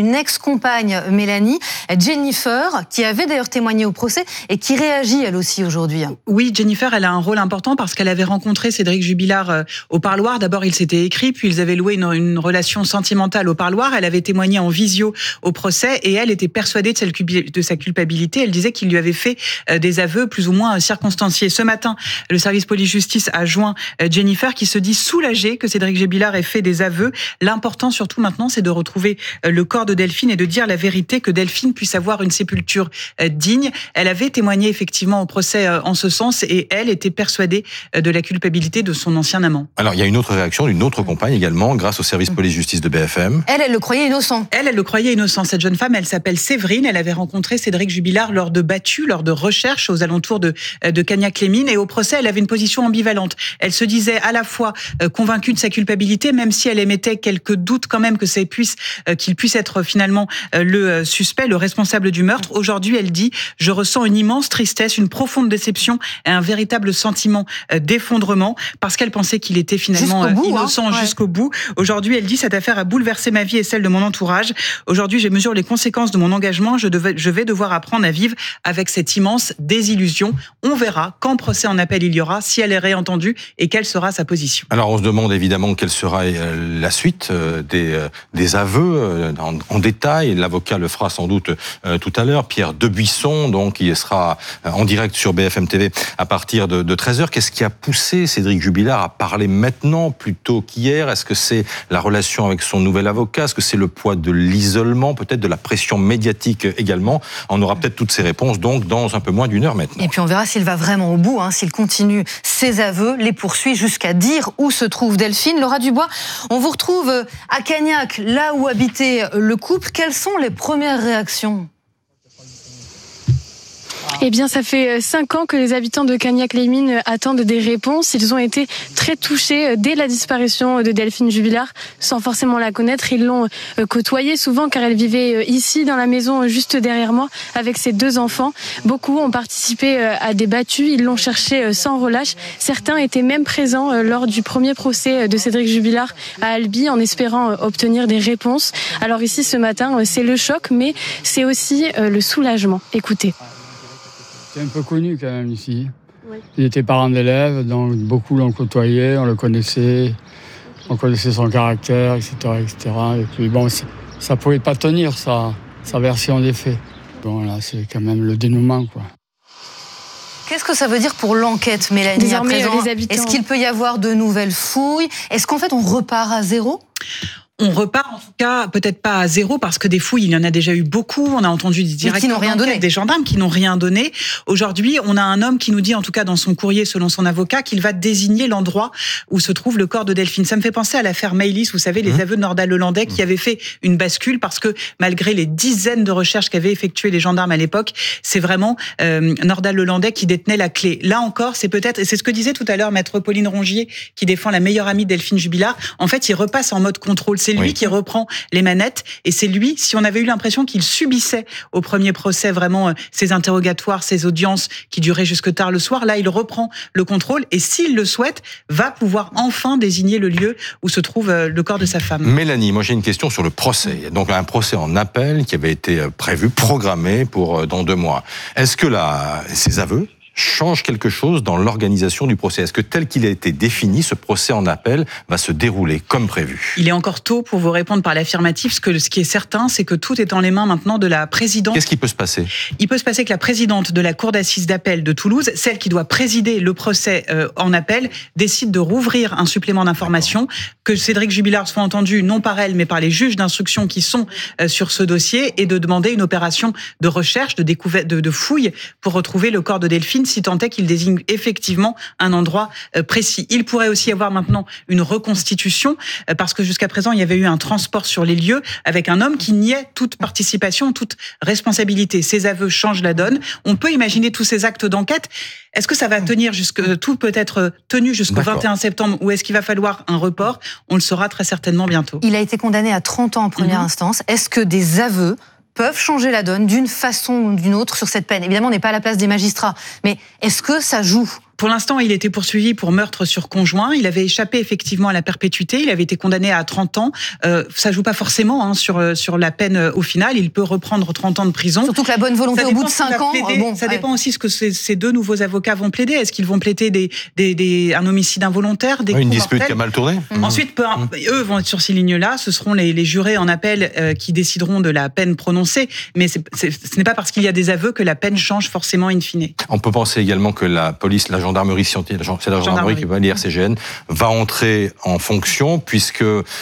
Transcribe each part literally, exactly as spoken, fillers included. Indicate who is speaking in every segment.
Speaker 1: une ex-compagne, Mélanie, Jennifer, qui avait d'ailleurs témoigné au procès et qui réagit elle aussi aujourd'hui.
Speaker 2: Oui, Jennifer, elle a un rôle important parce qu'elle avait rencontré Cédric Jubilard au parloir. D'abord, ils s'étaient écrits, puis ils avaient loué une, une relation sentimentale au parloir. Elle avait témoigné en visio au procès et elle était persuadée de, celle, de sa culpabilité. Elle disait qu'il lui avait fait des aveux plus ou moins circonstanciés. Ce matin, le service police-justice a joint Jennifer qui se dit soulagée que Cédric Jubilard ait fait des aveux. L'important surtout maintenant, c'est de retrouver le corps de Delphine et de dire la vérité, que Delphine puisse avoir une sépulture digne. Elle avait témoigné effectivement au procès en ce sens et elle était persuadée de la culpabilité de son ancien amant.
Speaker 3: Alors, il y a une autre réaction d'une autre compagne également, grâce au service police-justice de B F M.
Speaker 1: Elle, elle le croyait innocent.
Speaker 2: Elle, elle le croyait innocent. Cette jeune femme, elle s'appelle Séverine. Elle avait rencontré Cédric Jubilard lors de battues, lors de recherches aux alentours de, de Cagnac-les-Mines. Et au procès, elle avait une position ambivalente. Elle se disait à la fois convaincue de sa culpabilité, même si elle émettait quelques doutes quand même que ça puisse, qu'il puisse être finalement le suspect, le responsable du meurtre. Aujourd'hui, elle dit « Je ressens une immense tristesse, une profonde déception et un véritable sentiment d'effondrement parce qu'elle pensait qu'il était finalement
Speaker 1: jusqu'au bout,
Speaker 2: innocent
Speaker 1: hein. ouais.
Speaker 2: jusqu'au bout. Aujourd'hui, elle dit « Cette affaire a bouleversé ma vie et celle de mon entourage. Aujourd'hui, je mesure les conséquences de mon engagement. Je, devais, je vais devoir apprendre à vivre avec cette immense désillusion. On verra quand procès en appel il y aura, si elle est réentendue et quelle sera sa position. »
Speaker 3: Alors, on se demande évidemment quelle sera la suite des, des aveux en, en détail. L'avocat le fera sans doute tout à l'heure. Pierre Debuisson, donc, il sera en direct sur B F M T V à partir de, de treize heures. Qu'est-ce qui a poussé Cédric Jubilard à parler maintenant plutôt qu'hier? Est-ce que c'est la relation avec son nouvel avocat? Est-ce que c'est le poids de l'isolement, peut-être de la pression médiatique également? On aura peut-être toutes ces réponses donc dans un peu moins d'une heure maintenant.
Speaker 1: Et puis on verra s'il va vraiment au bout, hein, s'il continue ses aveux, les poursuit jusqu'à dire où se trouve Delphine. Laura Dubois, on vous retrouve à Cagnac, là où habitait le couple. Quelles sont les premières réactions ?
Speaker 4: Eh bien, ça fait cinq ans que les habitants de Cagnac-les-Mines attendent des réponses. Ils ont été très touchés dès la disparition de Delphine Jubilard, sans forcément la connaître. Ils l'ont côtoyée souvent car elle vivait ici, dans la maison juste derrière moi, avec ses deux enfants. Beaucoup ont participé à des battues. Ils l'ont cherchée sans relâche. Certains étaient même présents lors du premier procès de Cédric Jubilard à Albi, en espérant obtenir des réponses. Alors ici, ce matin, c'est le choc, mais c'est aussi le soulagement. Écoutez.
Speaker 5: C'est un peu connu quand même ici. Oui. Il était parent d'élèves, donc beaucoup l'ont côtoyé, on le connaissait, on connaissait son caractère, et cetera, et cetera. Et puis bon, ça ne pouvait pas tenir sa, sa version des faits. Bon là, c'est quand même le dénouement, quoi.
Speaker 1: Qu'est-ce que ça veut dire pour l'enquête, Mélanie,
Speaker 4: Désormais,
Speaker 1: à présent ?
Speaker 4: les habitants...
Speaker 1: Est-ce qu'il peut y avoir de nouvelles fouilles ? Est-ce qu'en fait on repart à zéro ?
Speaker 2: On repart en tout cas peut-être pas à zéro parce que des fouilles il y en a déjà eu beaucoup. On a entendu des directeurs d'enquête, des gendarmes qui n'ont rien donné. Aujourd'hui, on a un homme qui nous dit en tout cas dans son courrier selon son avocat qu'il va désigner l'endroit où se trouve le corps de Delphine. Ça me fait penser à l'affaire Maëlys, vous savez, les mmh. aveux de Nordal-Lelandais qui avait fait une bascule parce que malgré les dizaines de recherches qu'avaient effectuées les gendarmes à l'époque, c'est vraiment euh, Nordal-Lelandais qui détenait la clé. Là encore, c'est peut-être, et c'est ce que disait tout à l'heure maître Pauline Rongier qui défend la meilleure amie de Delphine Jubilard. En fait, il repasse en mode contrôle. C'est lui oui. qui reprend les manettes et c'est lui, si on avait eu l'impression qu'il subissait au premier procès vraiment ces interrogatoires, ces audiences qui duraient jusque tard le soir, là il reprend le contrôle et s'il le souhaite, va pouvoir enfin désigner le lieu où se trouve le corps de sa femme.
Speaker 3: Mélanie, moi j'ai une question sur le procès. Il y a donc un procès en appel qui avait été prévu, programmé pour dans deux mois. Est-ce que là, ces aveux change quelque chose dans l'organisation du procès? Est-ce que tel qu'il a été défini, ce procès en appel va se dérouler comme prévu?
Speaker 2: Il est encore tôt pour vous répondre par l'affirmatif. Ce, que, ce qui est certain, c'est que tout est dans les mains maintenant de la présidente.
Speaker 3: Qu'est-ce qui peut se passer?
Speaker 2: Il peut se passer que la présidente de la cour d'assises d'appel de Toulouse, celle qui doit présider le procès euh, en appel, décide de rouvrir un supplément d'information, que Cédric Jubilard soit entendu non par elle, mais par les juges d'instruction qui sont euh, sur ce dossier, et de demander une opération de recherche, de découverte, de, de fouille pour retrouver le corps de Delphine, si tant est qu'il désigne effectivement un endroit précis. Il pourrait aussi y avoir maintenant une reconstitution, parce que jusqu'à présent, il y avait eu un transport sur les lieux avec un homme qui niait toute participation, toute responsabilité. Ses aveux changent la donne. On peut imaginer tous ces actes d'enquête. Est-ce que ça va tenir jusque, tout peut être tenu jusqu'au vingt et un septembre, ou est-ce qu'il va falloir un report? On le saura très certainement bientôt.
Speaker 1: Il a été condamné à trente ans en première mmh. instance. Est-ce que des aveux peuvent changer la donne d'une façon ou d'une autre sur cette peine? Évidemment, on n'est pas à la place des magistrats, mais est-ce que ça joue
Speaker 2: Pour l'instant, il était poursuivi pour meurtre sur conjoint. Il avait échappé effectivement à la perpétuité. Il avait été condamné à trente ans. Euh, ça joue pas forcément hein, sur sur la peine au final. Il peut reprendre trente ans de prison.
Speaker 1: Surtout que la bonne volonté au bout de cinq ans.
Speaker 2: Plaider, bon, ça ouais. dépend aussi ce que ces, ces deux nouveaux avocats vont plaider. Est-ce qu'ils vont plaider des, des, des un homicide involontaire, des
Speaker 3: oui, une
Speaker 2: coups
Speaker 3: dispute
Speaker 2: mortels.
Speaker 3: Qui a mal tourné.
Speaker 2: Mmh. Ensuite, peu, mmh. eux vont être sur ces lignes-là. Ce seront les, les jurés en appel euh, qui décideront de la peine prononcée. Mais c'est, c'est, ce n'est pas parce qu'il y a des aveux que la peine change forcément in fine.
Speaker 3: On peut penser également que la police, la gendarmerie scientifique, c'est la gendarmerie qui va l'I R C G N, va entrer en fonction puisque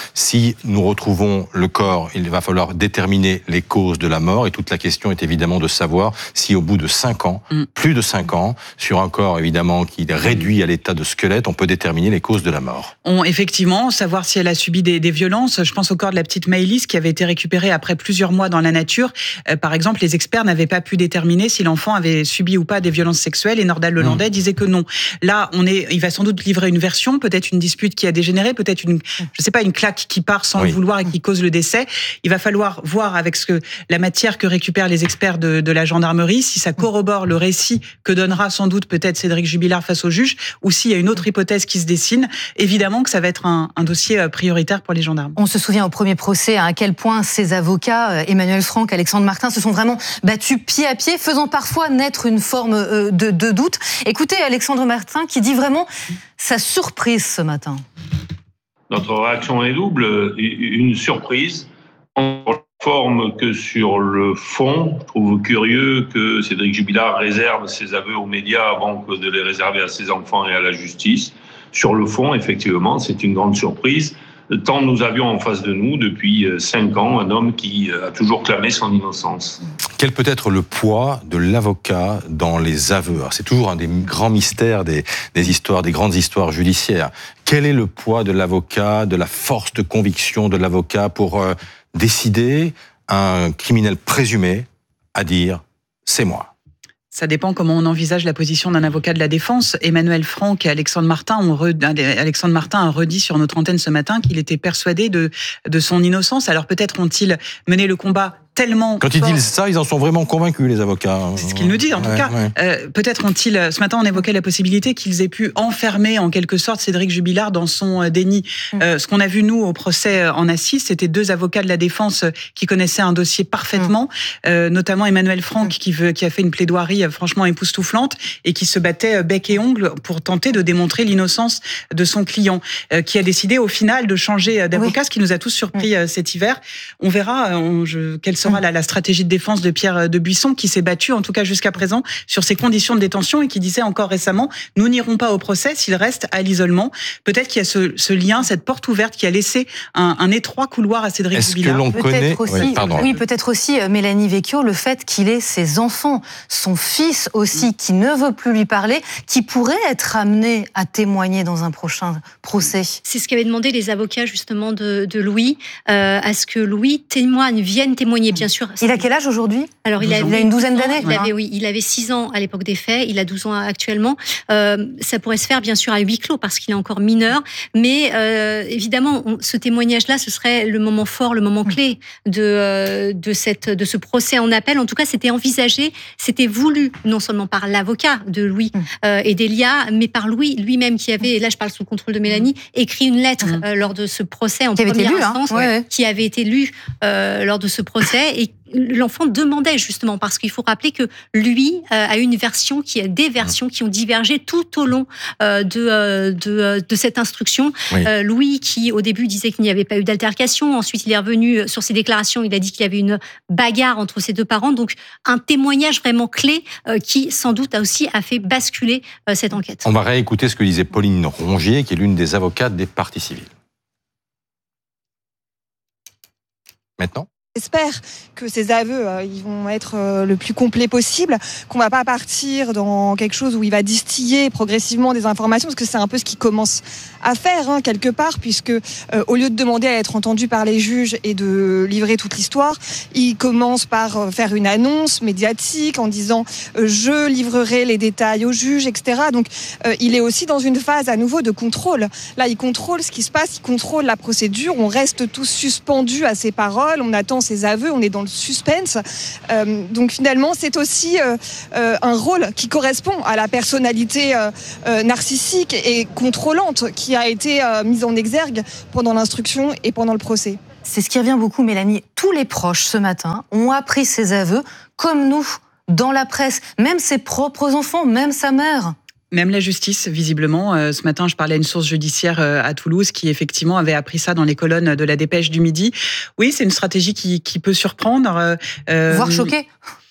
Speaker 3: si nous retrouvons le corps, il va falloir déterminer les causes de la mort et toute la question est évidemment de savoir si au bout de cinq ans, mm. plus de cinq ans, sur un corps évidemment qui est réduit à l'état de squelette, on peut déterminer les causes de la mort.
Speaker 2: On, effectivement, savoir si elle a subi des, des violences. Je pense au corps de la petite Maëlys qui avait été récupérée après plusieurs mois dans la nature. Euh, par exemple, les experts n'avaient pas pu déterminer si l'enfant avait subi ou pas des violences sexuelles et Nordal Lelandais mmh. disait que non. Là, on est, il va sans doute livrer une version, peut-être une dispute qui a dégénéré, peut-être une, je sais pas, une claque qui part sans oui. le vouloir et qui cause le décès. Il va falloir voir avec ce que la matière que récupèrent les experts de, de la gendarmerie, si ça corrobore le récit que donnera sans doute peut-être Cédric Jubilard face au juge, ou s'il y a une autre hypothèse qui se dessine. Évidemment que ça va être un, un dossier prioritaire pour les gendarmes.
Speaker 1: On se souvient au premier procès à quel point ces avocats, Emmanuel Franck, Alexandre Martin, se sont vraiment battus pied à pied, faisant parfois naître une forme de, de doute. Écoutez Alexandre Martin qui dit vraiment sa surprise ce matin.
Speaker 6: Notre réaction est double, une surprise en forme que sur le fond. Je trouve curieux que Cédric Jubilard réserve ses aveux aux médias avant que de les réserver à ses enfants et à la justice. Sur le fond, effectivement, c'est une grande surprise. Tant nous avions en face de nous, depuis cinq ans, un homme qui a toujours clamé son innocence.
Speaker 3: Quel peut être le poids de l'avocat dans les aveux ? Alors, c'est toujours un des grands mystères des, des histoires, des grandes histoires judiciaires. Quel est le poids de l'avocat, de la force de conviction de l'avocat pour euh, décider un criminel présumé à dire « c'est moi ».
Speaker 2: Ça dépend comment on envisage la position d'un avocat de la défense. Emmanuel Franck et Alexandre Martin ont re... Alexandre Martin a redit sur notre antenne ce matin qu'il était persuadé de, de son innocence. Alors peut-être ont-ils mené le combat tellement
Speaker 3: Quand ils
Speaker 2: fort.
Speaker 3: disent ça, ils en sont vraiment convaincus, les avocats.
Speaker 2: C'est ce qu'ils nous disent, en tout
Speaker 3: ouais,
Speaker 2: cas.
Speaker 3: Ouais.
Speaker 2: Euh, peut-être ont-ils... Ce matin, on évoquait la possibilité qu'ils aient pu enfermer, en quelque sorte, Cédric Jubilard dans son déni. Mmh. Euh, ce qu'on a vu, nous, au procès en assises, c'était deux avocats de la défense qui connaissaient un dossier parfaitement, mmh. euh, notamment Emmanuel Franck, mmh. qui, veut, qui a fait une plaidoirie franchement époustouflante et qui se battait bec et ongle pour tenter de démontrer l'innocence de son client, euh, qui a décidé, au final, de changer d'avocat, oui. ce qui nous a tous surpris mmh. cet hiver. On verra on, je, quelle sera La, la stratégie de défense de Pierre de Buisson qui s'est battu, en tout cas jusqu'à présent, sur ses conditions de détention et qui disait encore récemment « Nous n'irons pas au procès s'il reste à l'isolement ». Peut-être qu'il y a ce, ce lien, cette porte ouverte qui a laissé un, un étroit couloir à Cédric
Speaker 3: Est-ce
Speaker 2: Jubilard.
Speaker 3: que l'on
Speaker 1: peut-être
Speaker 3: connaît
Speaker 1: aussi,
Speaker 3: oui, pardon.
Speaker 1: oui, peut-être aussi, Mélanie Vecchio, le fait qu'il ait ses enfants, son fils aussi, qui ne veut plus lui parler, qui pourrait être amené à témoigner dans un prochain procès.
Speaker 7: C'est ce qu'avaient demandé les avocats justement de, de Louis, euh, à ce que Louis témoigne, vienne témoigner. Bien sûr.
Speaker 1: Il a quel âge aujourd'hui ?
Speaker 7: Alors, il,
Speaker 1: il a une douzaine d'années.
Speaker 7: Il avait, oui, il avait six ans à l'époque des faits. Il a douze ans actuellement. Euh, ça pourrait se faire bien sûr à huis clos parce qu'il est encore mineur. Mais euh, évidemment, on, ce témoignage-là, ce serait le moment fort, le moment clé de euh, de cette de ce procès en appel. En tout cas, c'était envisagé, c'était voulu non seulement par l'avocat de Louis euh, et d'Elia, mais par Louis lui-même qui avait, et là je parle sous le contrôle de Mélanie, écrit une lettre euh, lors de ce procès en
Speaker 1: qui
Speaker 7: première
Speaker 1: lu,
Speaker 7: instance,
Speaker 1: hein, ouais.
Speaker 7: qui avait été lue euh, lors de ce procès et l'enfant demandait justement, parce qu'il faut rappeler que lui euh, a une version, qui a des versions qui ont divergé tout au long euh, de, euh, de, de cette instruction. Oui. Euh, Louis, qui au début disait qu'il n'y avait pas eu d'altercation, ensuite il est revenu sur ses déclarations, il a dit qu'il y avait une bagarre entre ses deux parents, donc un témoignage vraiment clé euh, qui sans doute a aussi a fait basculer euh, cette enquête.
Speaker 3: On va réécouter ce que disait Pauline Rongier, qui est l'une des avocates des parties civiles. Maintenant ?
Speaker 8: J'espère que ces aveux, euh, ils vont être euh, le plus complets possible, qu'on va pas partir dans quelque chose où il va distiller progressivement des informations, parce que c'est un peu ce qu'il commence à faire, hein, quelque part, puisque euh, au lieu de demander à être entendu par les juges et de livrer toute l'histoire, il commence par euh, faire une annonce médiatique en disant euh, « je livrerai les détails aux juges », et cetera. Donc euh, il est aussi dans une phase à nouveau de contrôle. Là, il contrôle ce qui se passe, il contrôle la procédure, on reste tous suspendus à ses paroles, on attend ses aveux, on est dans le suspense. Euh, donc finalement, c'est aussi euh, euh, un rôle qui correspond à la personnalité euh, euh, narcissique et contrôlante qui a été euh, mise en exergue pendant l'instruction et pendant le procès.
Speaker 1: C'est ce qui revient beaucoup, Mélanie. Tous les proches, ce matin, ont appris ses aveux, comme nous, dans la presse. Même ses propres enfants, même sa mère.
Speaker 2: Même la justice, visiblement. Euh, ce matin, je parlais à une source judiciaire euh, à Toulouse qui, effectivement, avait appris ça dans les colonnes de la Dépêche du Midi. Oui, c'est une stratégie qui, qui peut surprendre.
Speaker 1: Euh, Voire choquer.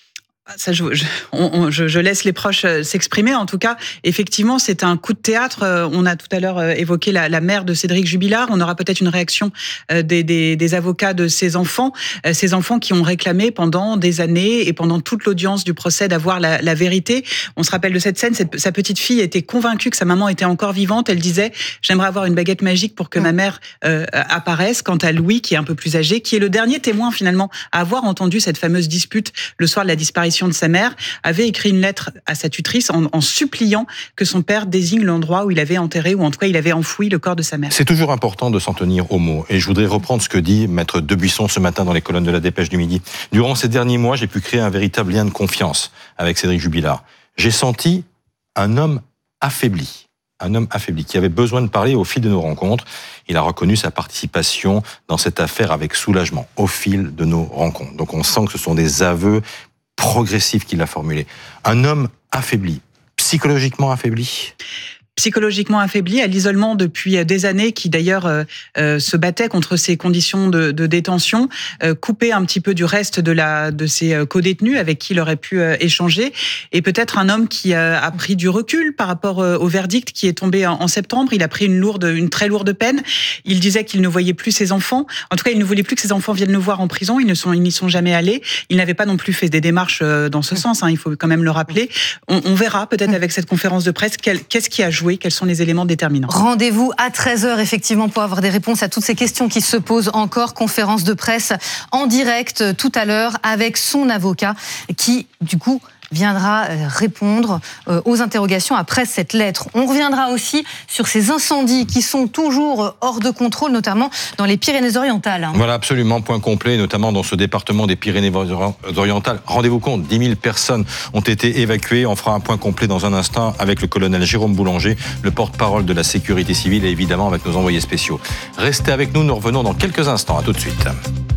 Speaker 2: Ça, je, je, on, je, je laisse les proches s'exprimer. En tout cas, effectivement, c'est un coup de théâtre. On a tout à l'heure évoqué la, la mère de Cédric Jubilard. On aura peut-être une réaction des, des, des avocats de ces enfants, ces enfants qui ont réclamé pendant des années et pendant toute l'audience du procès d'avoir la, la vérité. On se rappelle de cette scène. Cette, sa petite fille était convaincue que sa maman était encore vivante. Elle disait « J'aimerais avoir une baguette magique pour que ma mère euh, apparaisse ». Quant à Louis, qui est un peu plus âgé, qui est le dernier témoin finalement à avoir entendu cette fameuse dispute le soir de la disparition de sa mère, avait écrit une lettre à sa tutrice en, en suppliant que son père désigne l'endroit où il avait enterré, ou en tout cas il avait enfoui le corps de sa mère.
Speaker 3: C'est toujours important de s'en tenir aux mots. Et je voudrais reprendre ce que dit Maître Debuisson ce matin dans les colonnes de la Dépêche du Midi. Durant ces derniers mois, j'ai pu créer un véritable lien de confiance avec Cédric Jubilard. J'ai senti un homme affaibli. Un homme affaibli qui avait besoin de parler au fil de nos rencontres. Il a reconnu sa participation dans cette affaire avec soulagement au fil de nos rencontres. Donc on sent que ce sont des aveux progressif qu'il a formulé. Un homme affaibli, psychologiquement affaibli.
Speaker 2: Psychologiquement affaibli, à l'isolement depuis des années, qui d'ailleurs euh, euh, se battait contre ces conditions de, de détention, euh, coupé un petit peu du reste de la de ses co-détenus avec qui il aurait pu euh, échanger, et peut-être un homme qui euh, a pris du recul par rapport euh, au verdict qui est tombé en, en septembre. Il a pris une lourde, une très lourde peine. Il disait qu'il ne voyait plus ses enfants. En tout cas, il ne voulait plus que ses enfants viennent le voir en prison. Ils ne sont, ils n'y sont jamais allés. Il n'avait pas non plus fait des démarches euh, dans ce sens. Hein, il faut quand même le rappeler. On, on verra peut-être avec cette conférence de presse quel, qu'est-ce qui a joué. Quels sont les éléments déterminants?
Speaker 1: Rendez-vous à treize heures, effectivement, pour avoir des réponses à toutes ces questions qui se posent encore. Conférence de presse en direct tout à l'heure avec son avocat qui, du coup, viendra répondre aux interrogations après cette lettre. On reviendra aussi sur ces incendies qui sont toujours hors de contrôle, notamment dans les Pyrénées-Orientales.
Speaker 3: Voilà, absolument, point complet, notamment dans ce département des Pyrénées-Orientales. Rendez-vous compte, dix mille personnes ont été évacuées. On fera un point complet dans un instant avec le colonel Jérôme Boulanger, le porte-parole de la sécurité civile, et évidemment avec nos envoyés spéciaux. Restez avec nous, nous revenons dans quelques instants. À tout de suite.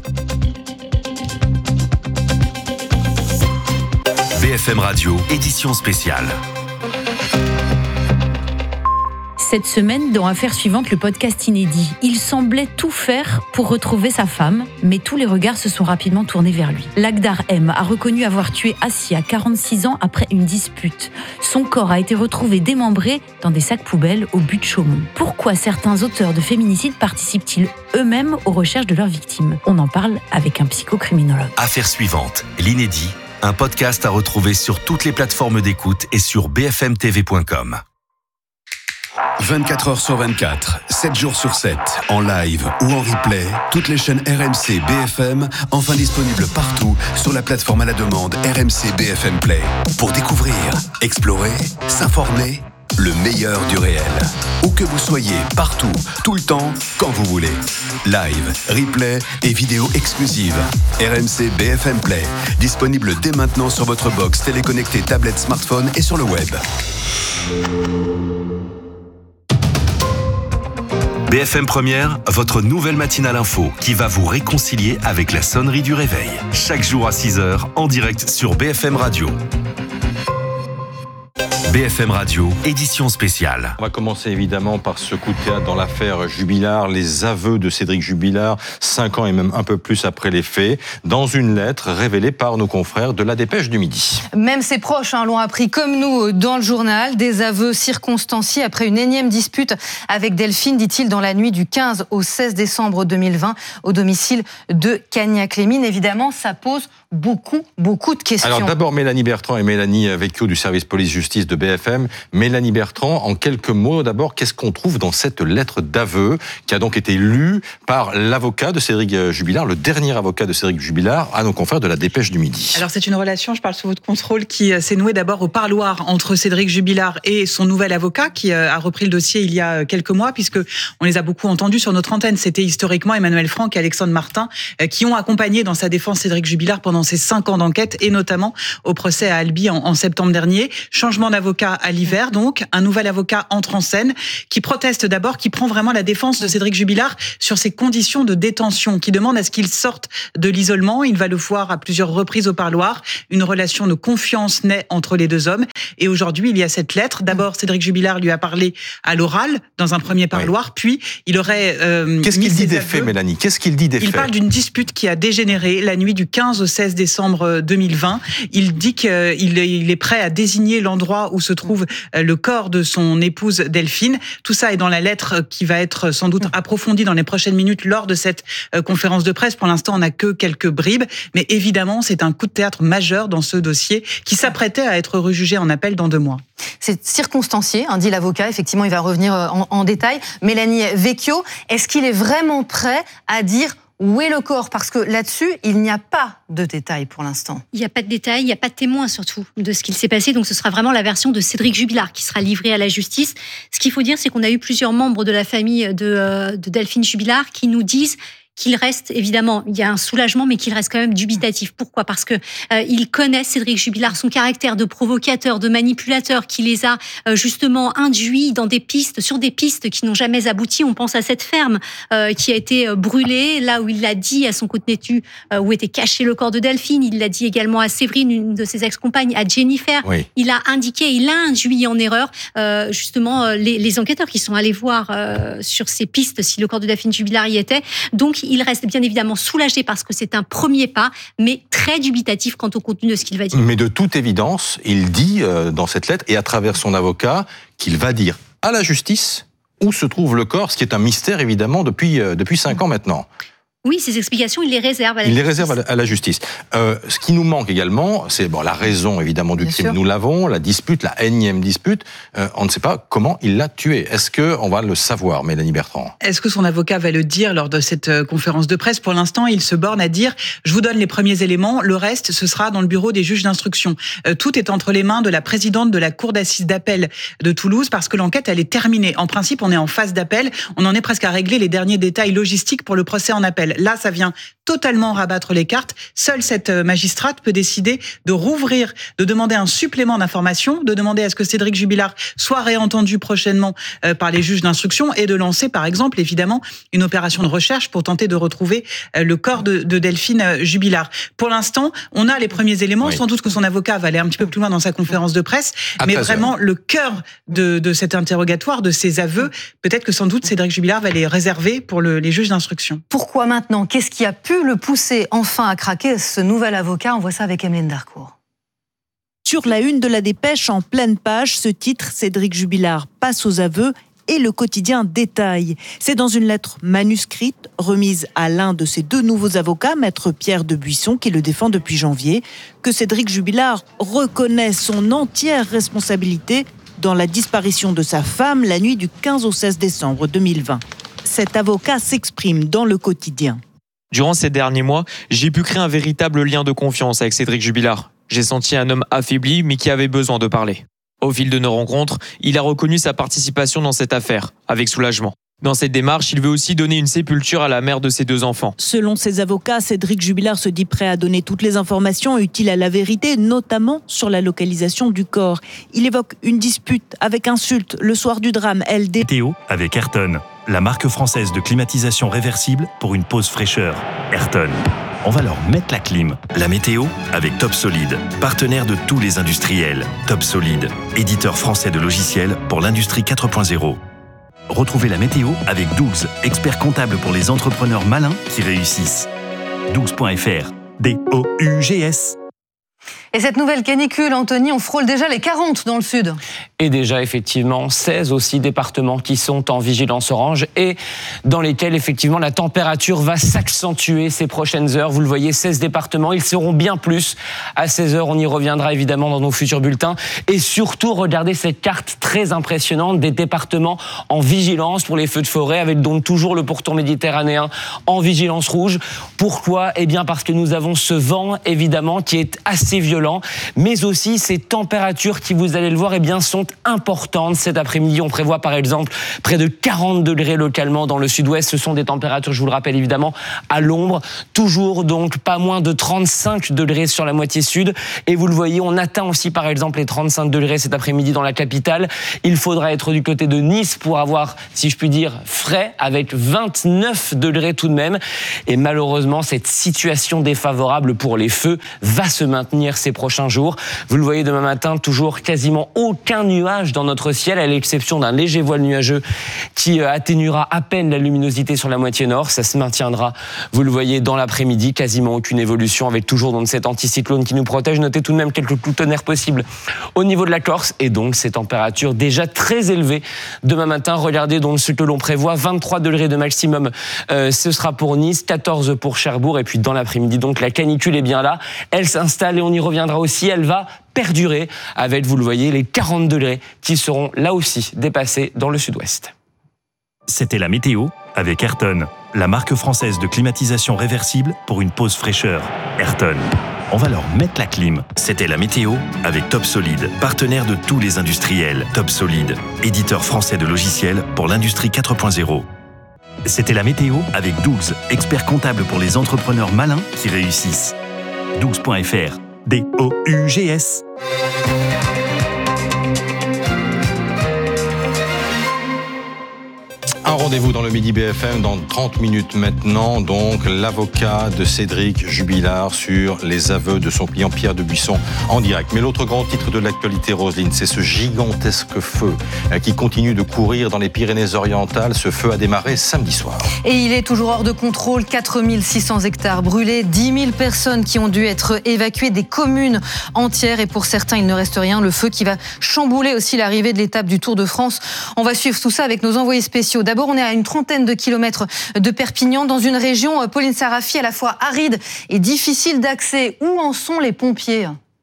Speaker 9: B F M Radio, édition spéciale.
Speaker 10: Cette semaine, dans Affaires suivantes, le podcast inédit. Il semblait tout faire pour retrouver sa femme, mais tous les regards se sont rapidement tournés vers lui. Lakhdar M a reconnu avoir tué Assia, quarante-six ans, après une dispute. Son corps a été retrouvé démembré dans des sacs poubelles au but de Chaumont. Pourquoi certains auteurs de féminicides participent-ils eux-mêmes aux recherches de leurs victimes? On en parle avec un psychocriminologue.
Speaker 9: Affaires suivantes, l'inédit. Un podcast à retrouver sur toutes les plateformes d'écoute et sur b f m t v point com.
Speaker 11: vingt-quatre heures sur vingt-quatre, sept jours sur sept, en live ou en replay, toutes les chaînes R M C B F M, enfin disponibles partout sur la plateforme à la demande R M C B F M Play. Pour découvrir, explorer, s'informer, le meilleur du réel. Où que vous soyez, partout, tout le temps, quand vous voulez. Live, replay et vidéos exclusives. R M C B F M Play, disponible dès maintenant sur votre box téléconnectée, tablette, smartphone et sur le web.
Speaker 9: B F M Première, votre nouvelle matinale info qui va vous réconcilier avec la sonnerie du réveil. Chaque jour à six heures, en direct sur B F M Radio. B F M Radio, édition spéciale.
Speaker 3: On va commencer évidemment par ce coup de théâtre dans l'affaire Jubilard, les aveux de Cédric Jubilard, cinq ans et même un peu plus après les faits, dans une lettre révélée par nos confrères de la Dépêche du Midi.
Speaker 1: Même ses proches hein, l'ont appris comme nous dans le journal, des aveux circonstanciés après une énième dispute avec Delphine, dit-il, dans la nuit du quinze au seize décembre deux mille vingt, au domicile de Cagnac-les-Mines. Évidemment, ça pose beaucoup, beaucoup de questions.
Speaker 3: Alors d'abord, Mélanie Bertrand et Mélanie Vecchio du service police-justice de B F M, Mélanie Bertrand. En quelques mots, d'abord, qu'est-ce qu'on trouve dans cette lettre d'aveu qui a donc été lue par l'avocat de Cédric Jubilard, le dernier avocat de Cédric Jubilard, à nos confrères de la Dépêche du Midi?
Speaker 2: Alors c'est une relation, je parle sous votre contrôle, qui s'est nouée d'abord au parloir entre Cédric Jubilard et son nouvel avocat qui a repris le dossier il y a quelques mois, puisque on les a beaucoup entendus sur notre antenne. C'était historiquement Emmanuel Franck et Alexandre Martin qui ont accompagné dans sa défense Cédric Jubilard pendant ces cinq ans d'enquête, et notamment au procès à Albi en, en septembre dernier. Changement d'avocat à l'hiver, donc un nouvel avocat entre en scène qui proteste d'abord, qui prend vraiment la défense de Cédric Jubilard sur ses conditions de détention, qui demande à ce qu'il sorte de l'isolement. Il va le voir à plusieurs reprises au parloir. Une relation de confiance naît entre les deux hommes. Et aujourd'hui, il y a cette lettre. D'abord, Cédric Jubilard lui a parlé à l'oral dans un premier parloir, oui. Puis il aurait euh,
Speaker 3: Qu'est-ce qu'il dit des faits, Mélanie? Qu'est-ce qu'il dit des faits?
Speaker 2: Il parle d'une dispute qui a dégénéré la nuit du quinze au seize décembre deux mille vingt. Il dit qu'il est prêt à désigner l'endroit où se trouve le corps de son épouse Delphine. Tout ça est dans la lettre qui va être sans doute approfondie dans les prochaines minutes lors de cette conférence de presse. Pour l'instant, on n'a que quelques bribes, mais évidemment, c'est un coup de théâtre majeur dans ce dossier qui s'apprêtait à être rejugé en appel dans deux mois.
Speaker 1: C'est circonstancié, hein, dit l'avocat. Effectivement, il va revenir en, en détail. Mélanie Vecchio, est-ce qu'il est vraiment prêt à dire où est le corps? Parce que là-dessus, il n'y a pas de détails pour l'instant.
Speaker 7: Il n'y a pas de détails, il n'y a pas de témoins surtout de ce qu'il s'est passé. Donc ce sera vraiment la version de Cédric Jubilard qui sera livrée à la justice. Ce qu'il faut dire, c'est qu'on a eu plusieurs membres de la famille de, euh, de Delphine Jubilard qui nous disent qu'il reste, évidemment, il y a un soulagement, mais qu'il reste quand même dubitatif. Pourquoi? Parce que euh, il connaît, Cédric Jubilard, son caractère de provocateur, de manipulateur, qui les a euh, justement induits dans des pistes, sur des pistes qui n'ont jamais abouti. On pense à cette ferme euh, qui a été brûlée, là où il l'a dit à son côté-nu, euh, où était caché le corps de Delphine. Il l'a dit également à Séverine, une de ses ex-compagnes, à Jennifer. Oui. Il a indiqué, il a induit en erreur, euh, justement, euh, les, les enquêteurs qui sont allés voir euh, sur ces pistes si le corps de Delphine Jubilard y était. Donc, il reste bien évidemment soulagé parce que c'est un premier pas, mais très dubitatif quant au contenu de ce qu'il va dire.
Speaker 3: Mais de toute évidence, il dit euh, dans cette lettre, et à travers son avocat, qu'il va dire à la justice où se trouve le corps, ce qui est un mystère évidemment depuis, euh, depuis cinq ans maintenant.
Speaker 7: Oui, ces explications, il les réserve à la
Speaker 3: il
Speaker 7: justice.
Speaker 3: Il les réserve à la justice. Euh, ce qui nous manque également, c'est bon, la raison évidemment du Bien crime, sûr. Nous l'avons, la dispute, la énième dispute. Euh, on ne sait pas comment il l'a tué. Est-ce qu'on va le savoir, Mélanie Bertrand?
Speaker 2: Est-ce que son avocat va le dire lors de cette conférence de presse? Pour l'instant, il se borne à dire « je vous donne les premiers éléments, le reste, ce sera dans le bureau des juges d'instruction euh, ». Tout est entre les mains de la présidente de la cour d'assises d'appel de Toulouse parce que l'enquête, elle est terminée. En principe, on est en phase d'appel, on en est presque à régler les derniers détails logistiques pour le procès en appel. Là, ça vient totalement rabattre les cartes. Seule cette magistrate peut décider de rouvrir, de demander un supplément d'information, de demander à ce que Cédric Jubilard soit réentendu prochainement euh, par les juges d'instruction et de lancer, par exemple, évidemment, une opération de recherche pour tenter de retrouver euh, le corps de, de Delphine Jubilard. Pour l'instant, on a les premiers éléments. Oui. Sans doute que son avocat va aller un petit peu plus loin dans sa conférence de presse, à mais vraiment heures. Le cœur de, de cet interrogatoire, de ses aveux, peut-être que sans doute Cédric Jubilard va les réserver pour le, les juges d'instruction.
Speaker 1: Pourquoi maintenant? Qu'est-ce qui a pu le pousser enfin à craquer, ce nouvel avocat? On voit ça avec Emeline Darcourt.
Speaker 12: Sur la une de la Dépêche, en pleine page, ce titre, Cédric Jubilard passe aux aveux et le quotidien détaille. C'est dans une lettre manuscrite remise à l'un de ses deux nouveaux avocats, maître Pierre de Buisson, qui le défend depuis janvier, que Cédric Jubilard reconnaît son entière responsabilité dans la disparition de sa femme la nuit du quinze au seize décembre deux mille vingt. Cet avocat s'exprime dans le quotidien.
Speaker 13: Durant ces derniers mois, j'ai pu créer un véritable lien de confiance avec Cédric Jubilard. J'ai senti un homme affaibli, mais qui avait besoin de parler. Au fil de nos rencontres, il a reconnu sa participation dans cette affaire, avec soulagement. Dans cette démarche, il veut aussi donner une sépulture à la mère de ses deux enfants.
Speaker 12: Selon ses avocats, Cédric Jubilard se dit prêt à donner toutes les informations utiles à la vérité, notamment sur la localisation du corps. Il évoque une dispute avec insulte le soir du drame. L D.
Speaker 14: Théo avec Ayrton, la marque française de climatisation réversible pour une pause fraîcheur. Ayrton. On va leur mettre la clim. La météo avec Top Solide, partenaire de tous les industriels. Top Solide, éditeur français de logiciels pour l'industrie quatre point zéro. Retrouvez la météo avec Dougs, expert comptable pour les entrepreneurs malins qui réussissent. dougs point f r, D O U G S.
Speaker 1: Et cette nouvelle canicule, Anthony, on frôle déjà les quarante dans le sud.
Speaker 15: Et déjà, effectivement, seize aussi départements qui sont en vigilance orange et dans lesquels, effectivement, la température va s'accentuer ces prochaines heures. Vous le voyez, seize départements, ils seront bien plus à seize heures. On y reviendra évidemment dans nos futurs bulletins. Et surtout, regardez cette carte très impressionnante des départements en vigilance pour les feux de forêt, avec donc toujours le pourtour méditerranéen en vigilance rouge. Pourquoi ? Eh bien, parce que nous avons ce vent, évidemment, qui est assez violent. Mais aussi ces températures qui, vous allez le voir, eh bien, sont importantes. Cet après-midi, on prévoit par exemple près de quarante degrés localement dans le sud-ouest. Ce sont des températures, je vous le rappelle évidemment, à l'ombre. Toujours donc pas moins de trente-cinq degrés sur la moitié sud. Et vous le voyez, on atteint aussi par exemple les trente-cinq degrés cet après-midi dans la capitale. Il faudra être du côté de Nice pour avoir, si je puis dire, frais, avec vingt-neuf degrés tout de même. Et malheureusement, cette situation défavorable pour les feux va se maintenir ces prochains jours. Vous le voyez demain matin, toujours quasiment aucun nuage dans notre ciel, à l'exception d'un léger voile nuageux qui atténuera à peine la luminosité sur la moitié nord. Ça se maintiendra, vous le voyez, dans l'après-midi, quasiment aucune évolution, avec toujours donc cet anticyclone qui nous protège. Notez tout de même quelques coups de tonnerre possibles au niveau de la Corse, et donc ces températures déjà très élevées demain matin. Regardez donc ce que l'on prévoit, vingt-trois degrés de maximum, euh, ce sera pour Nice, quatorze pour Cherbourg, et puis dans l'après-midi, donc la canicule est bien là, elle s'installe et on y reviendra aussi, elle va perdurer avec, vous le voyez, les quarante degrés qui seront là aussi dépassés dans le sud-ouest.
Speaker 14: C'était la météo avec Ayrton, la marque française de climatisation réversible pour une pause fraîcheur. Ayrton, on va leur mettre la clim. C'était la météo avec Top Solid, partenaire de tous les industriels. Top Solid, éditeur français de logiciels pour l'industrie quatre point zéro. C'était la météo avec Dougs, expert comptable pour les entrepreneurs malins qui réussissent. dougs point f r. D O U G S.
Speaker 3: Un rendez-vous dans le Midi B F M dans trente minutes maintenant. Donc, l'avocat de Cédric Jubilard sur les aveux de son client Pierre Debuisson en direct. Mais l'autre grand titre de l'actualité, Roselyne, c'est ce gigantesque feu qui continue de courir dans les Pyrénées-Orientales. Ce feu a démarré samedi soir.
Speaker 1: Et il est toujours hors de contrôle. quatre mille six cents hectares brûlés, dix mille personnes qui ont dû être évacuées, des communes entières. Et pour certains, il ne reste rien. Le feu qui va chambouler aussi l'arrivée de l'étape du Tour de France. On va suivre tout ça avec nos envoyés spéciaux. D'abord, on est à une trentaine de kilomètres de Perpignan, dans une région, Pauline Sarafi, à la fois aride et difficile d'accès. Où en sont les pompiers ?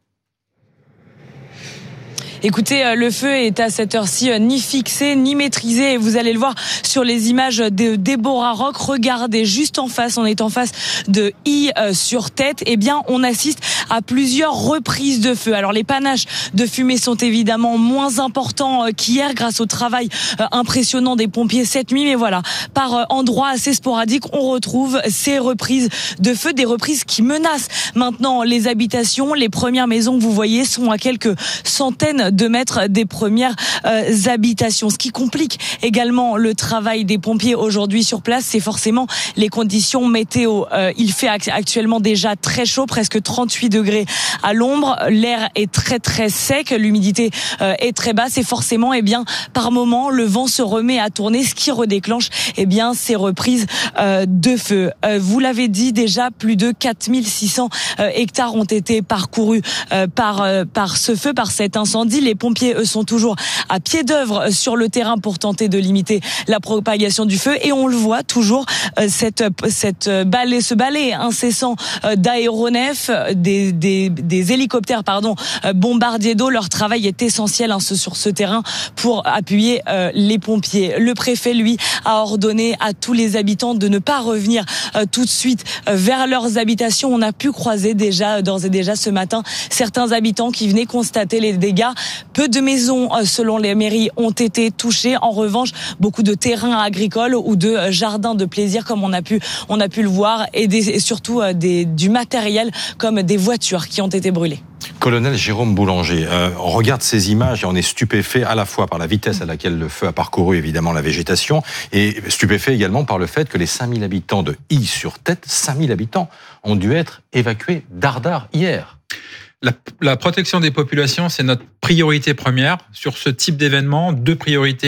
Speaker 16: Écoutez, le feu est à cette heure-ci ni fixé, ni maîtrisé. Et vous allez le voir sur les images de Déborah Rock. Regardez, juste en face, on est en face de I sur Tête. Eh bien, on assiste à plusieurs reprises de feu. Alors, les panaches de fumée sont évidemment moins importants qu'hier grâce au travail impressionnant des pompiers cette nuit. Mais voilà, par endroits assez sporadiques, on retrouve ces reprises de feu, des reprises qui menacent maintenant les habitations. Les premières maisons que vous voyez sont à quelques centaines de mètres des premières euh, habitations. Ce qui complique également le travail des pompiers aujourd'hui sur place, c'est forcément les conditions météo. Euh, il fait actuellement déjà très chaud, presque trente-huit degrés à l'ombre. L'air est très très sec, l'humidité euh, est très basse et forcément, eh bien, par moment, le vent se remet à tourner, ce qui redéclenche, eh bien, ces reprises euh, de feu. Euh, vous l'avez dit déjà, plus de quatre mille six cents euh, hectares ont été parcourus euh, par euh, par ce feu, par cet incendie. Les pompiers, eux, sont toujours à pied d'œuvre sur le terrain pour tenter de limiter la propagation du feu. Et on le voit toujours, cette, cette balai, ce balai incessant d'aéronefs, des, des, des hélicoptères, pardon, bombardiers d'eau. Leur travail est essentiel hein, sur ce terrain pour appuyer euh, les pompiers. Le préfet, lui, a ordonné à tous les habitants de ne pas revenir euh, tout de suite euh, vers leurs habitations. On a pu croiser déjà, d'ores et déjà ce matin, certains habitants qui venaient constater les dégâts. Peu de maisons, selon les mairies, ont été touchées. En revanche, beaucoup de terrains agricoles ou de jardins de plaisir, comme on a pu, on a pu le voir, et, des, et surtout des, du matériel, comme des voitures qui ont été brûlées.
Speaker 3: Colonel Jérôme Boulanger, euh, on regarde ces images et on est stupéfait à la fois par la vitesse à laquelle le feu a parcouru évidemment la végétation et stupéfait également par le fait que les cinq mille habitants de I sur Tête, cinq mille habitants, ont dû être évacués d'Ardard hier.
Speaker 17: La, la protection des populations, c'est notre priorité première. Sur ce type d'événement, deux priorités.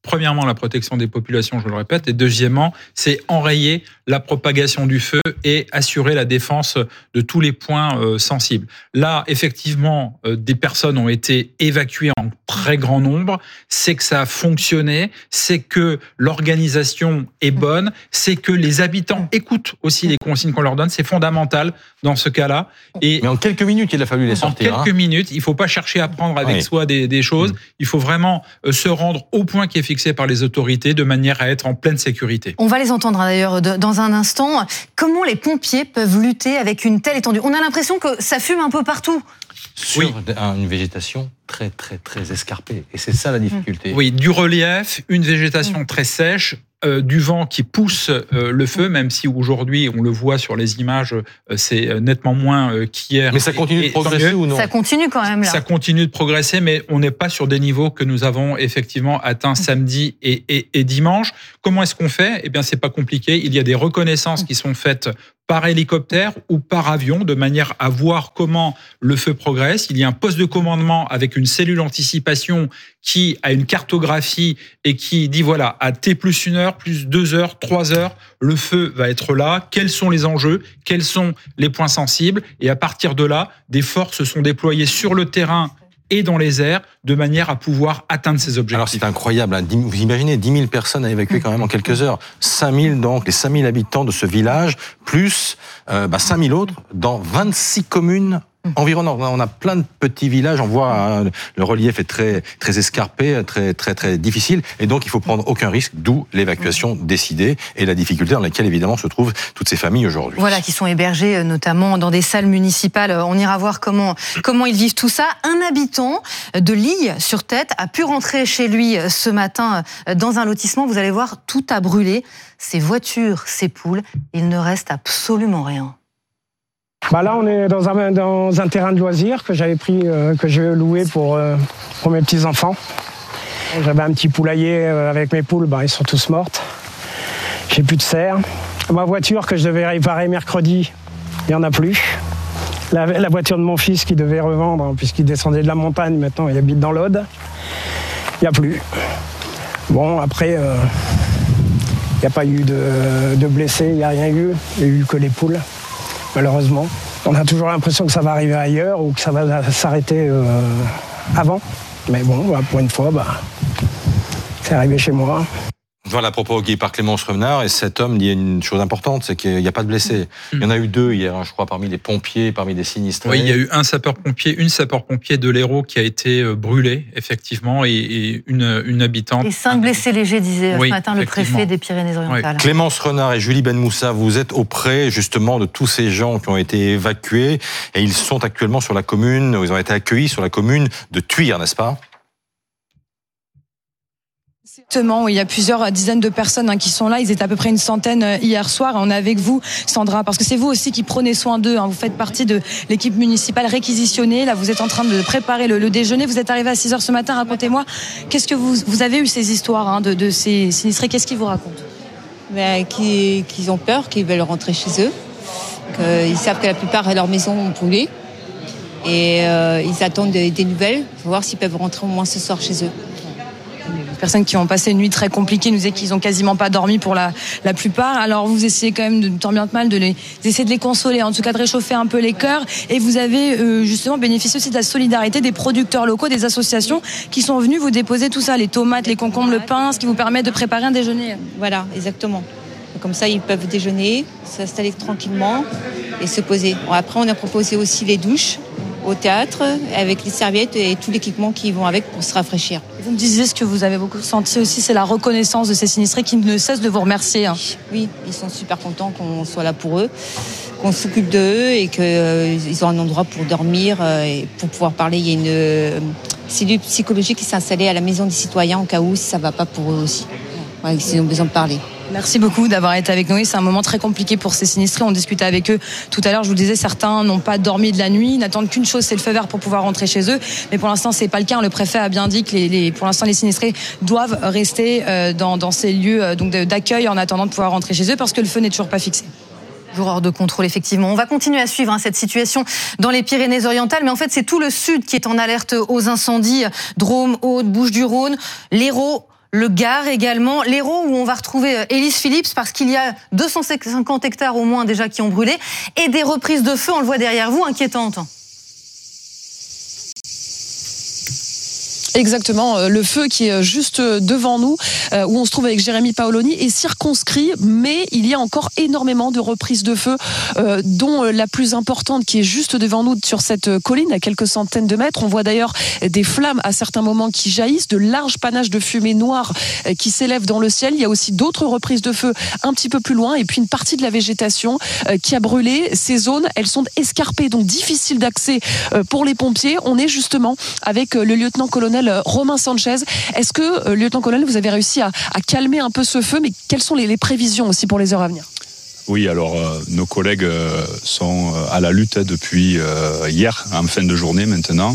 Speaker 17: premièrement, la protection des populations, je le répète, et deuxièmement, c'est enrayer la propagation du feu et assurer la défense de tous les points euh, sensibles. Là, effectivement, euh, des personnes ont été évacuées en très grand nombre, c'est que ça a fonctionné, c'est que l'organisation est bonne, c'est que les habitants écoutent aussi les consignes qu'on leur donne, c'est fondamental dans ce cas-là. Et
Speaker 3: mais en quelques minutes, il a fallu les sortir.
Speaker 17: En quelques
Speaker 3: hein.
Speaker 17: minutes, il ne faut pas chercher à prendre avec oui. soi des, des choses, mmh. il faut vraiment euh, se rendre au point qui est fixé par les autorités de manière à être en pleine sécurité.
Speaker 1: On va les entendre hein, d'ailleurs dans un instant. Comment les pompiers peuvent lutter avec une telle étendue ? On a l'impression que ça fume un peu partout.
Speaker 3: Sur oui. une végétation très très très escarpée. Et c'est ça la difficulté.
Speaker 17: Oui, du relief, une végétation mmh. très sèche, euh, du vent qui pousse euh, le feu, même si aujourd'hui, on le voit sur les images, euh, c'est nettement moins euh, qu'hier.
Speaker 3: Mais ça continue et, de progresser ou non ?
Speaker 1: Ça continue quand même là.
Speaker 17: Ça continue de progresser, mais on n'est pas sur des niveaux que nous avons effectivement atteints mmh. samedi et, et, et dimanche. Comment est-ce qu'on fait ? Eh bien, c'est pas compliqué. Il y a des reconnaissances mmh. qui sont faites par hélicoptère ou par avion, de manière à voir comment le feu progresse. Il y a un poste de commandement avec une cellule anticipation qui a une cartographie et qui dit, voilà, à T plus une heure, plus deux heures, trois heures, le feu va être là. Quels sont les enjeux ? Quels sont les points sensibles ? Et à partir de là, des forces sont déployées sur le terrain et dans les airs, de manière à pouvoir atteindre ces objectifs.
Speaker 3: Alors c'est incroyable, hein. Vous imaginez dix mille personnes à évacuer quand même en quelques heures. cinq mille donc, les cinq mille habitants de ce village, plus euh, bah, cinq mille autres dans vingt-six communes environnantes. On a plein de petits villages, on voit hein, le relief est très très escarpé, très très très difficile, et donc il faut prendre aucun risque, d'où l'évacuation décidée et la difficulté dans laquelle évidemment se trouvent toutes ces familles aujourd'hui.
Speaker 1: Voilà, qui sont hébergées notamment dans des salles municipales. On ira voir comment comment ils vivent tout ça. Un habitant de Lille-sur-Tête a pu rentrer chez lui ce matin dans un lotissement. Vous allez voir, tout a brûlé. Ses voitures, ses poules, il ne reste absolument rien.
Speaker 18: Bah là, on est dans un, dans un terrain de loisirs que j'avais pris, euh, que j'ai loué pour, euh, pour mes petits-enfants. J'avais un petit poulailler avec mes poules, bah, ils sont tous mortes. J'ai plus de serre. Ma voiture que je devais réparer mercredi, il n'y en a plus. La, la voiture de mon fils qui devait revendre, puisqu'il descendait de la montagne, maintenant il habite dans l'Aude. Il n'y a plus. Bon, après, il euh, n'y a pas eu de, de blessés, il n'y a rien eu. Il n'y a eu que les poules. Malheureusement, on a toujours l'impression que ça va arriver ailleurs ou que ça va s'arrêter euh, avant. Mais bon, bah, pour une fois, bah, c'est arrivé chez moi.
Speaker 3: Voilà, à propos guidé par Clémence Revenard, et cet homme dit une chose importante, c'est qu'il n'y a pas de blessés. Il y en a eu deux hier, je crois, parmi les pompiers, parmi les sinistrés.
Speaker 17: Oui, il y a eu un sapeur-pompier, une sapeur-pompier de l'Hérault qui a été brûlée, effectivement, et, et une, une habitante.
Speaker 1: Et cinq blessés légers, disait oui, ce matin le préfet des Pyrénées-Orientales.
Speaker 3: Oui. Clémence Renard et Julie Benmoussa, vous êtes auprès, justement, de tous ces gens qui ont été évacués, et ils sont actuellement sur la commune, ils ont été accueillis sur la commune de Thuir, n'est-ce pas ?
Speaker 16: Exactement, il y a plusieurs dizaines de personnes hein, qui sont là. Ils étaient à peu près une centaine hier soir. On est avec vous, Sandra, parce que c'est vous aussi qui prenez soin d'eux. Hein. Vous faites partie de l'équipe municipale réquisitionnée. Là, vous êtes en train de préparer le, le déjeuner. Vous êtes arrivé à six heures ce matin. Racontez-moi, qu'est-ce que vous, vous avez eu ces histoires hein, de, de ces sinistrés ? Qu'est-ce qu'ils vous racontent ?
Speaker 19: Ben, qu'ils, qu'ils ont peur, qu'ils veulent rentrer chez eux. Qu'ils savent que la plupart de leurs maisons ont brûlé. Et euh, ils attendent des, des nouvelles pour voir s'ils peuvent rentrer au moins ce soir chez eux.
Speaker 16: Personnes qui ont passé une nuit très compliquée nous disaient qu'ils ont quasiment pas dormi pour la, la plupart. Alors vous essayez quand même, de, tant bien que mal, de les, d'essayer de les consoler, en tout cas de réchauffer un peu les cœurs. Et vous avez euh, justement bénéficié aussi de la solidarité des producteurs locaux, des associations qui sont venus vous déposer tout ça, les tomates, les concombres, le pain, ce qui vous permet de préparer un déjeuner.
Speaker 19: Voilà, exactement. Comme ça, ils peuvent déjeuner, s'installer tranquillement et se poser. Bon, après, on a proposé aussi les douches au théâtre avec les serviettes et tout l'équipement qui vont avec pour se rafraîchir.
Speaker 16: Vous me disiez, ce que vous avez beaucoup senti aussi, c'est la reconnaissance de ces sinistrés qui ne cessent de vous remercier. Hein.
Speaker 19: Oui, ils sont super contents qu'on soit là pour eux, qu'on s'occupe d'eux et qu'ils euh, ont un endroit pour dormir euh, et pour pouvoir parler. Il y a une euh, cellule psychologique qui s'est installée à la Maison des Citoyens au cas où ça ne va pas pour eux aussi. Ouais, ils ont besoin de parler.
Speaker 16: Merci beaucoup d'avoir été avec nous. C'est un moment très compliqué pour ces sinistrés. On discutait avec eux tout à l'heure. Je vous disais, certains n'ont pas dormi de la nuit. Ils n'attendent qu'une chose, c'est le feu vert pour pouvoir rentrer chez eux. Mais pour l'instant, c'est pas le cas. Le préfet a bien dit que les, les, pour l'instant, les sinistrés doivent rester dans, dans ces lieux donc d'accueil en attendant de pouvoir rentrer chez eux parce que le feu n'est toujours pas fixé.
Speaker 1: Toujours hors de contrôle, effectivement. On va continuer à suivre hein, cette situation dans les Pyrénées-Orientales, mais en fait, c'est tout le sud qui est en alerte aux incendies. Drôme, Aude, Bouches-du-Rhône, l'Hérault, le Gard également, l'Hérault où on va retrouver Élise Phillips parce qu'il y a deux cent cinquante hectares au moins déjà qui ont brûlé et des reprises de feu, on le voit derrière vous, inquiétantes.
Speaker 20: Exactement, le feu qui est juste devant nous, où on se trouve avec Jérémy Paoloni, est circonscrit, mais il y a encore énormément de reprises de feu, dont la plus importante qui est juste devant nous sur cette colline, à quelques centaines de mètres. On voit d'ailleurs des flammes à certains moments qui jaillissent, de larges panaches de fumée noire qui s'élèvent dans le ciel. Il y a aussi d'autres reprises de feu un petit peu plus loin, et puis une partie de la végétation qui a brûlé. Ces zones, elles sont escarpées, donc difficiles d'accès pour les pompiers. On est justement avec le lieutenant-colonel Romain Sanchez. Est-ce que, euh, lieutenant-colonel, vous avez réussi à, à calmer un peu ce feu, mais quelles sont les, les prévisions aussi pour les heures à venir ?
Speaker 21: Oui, alors euh, nos collègues euh, sont à la lutte depuis euh, hier, en fin de journée maintenant.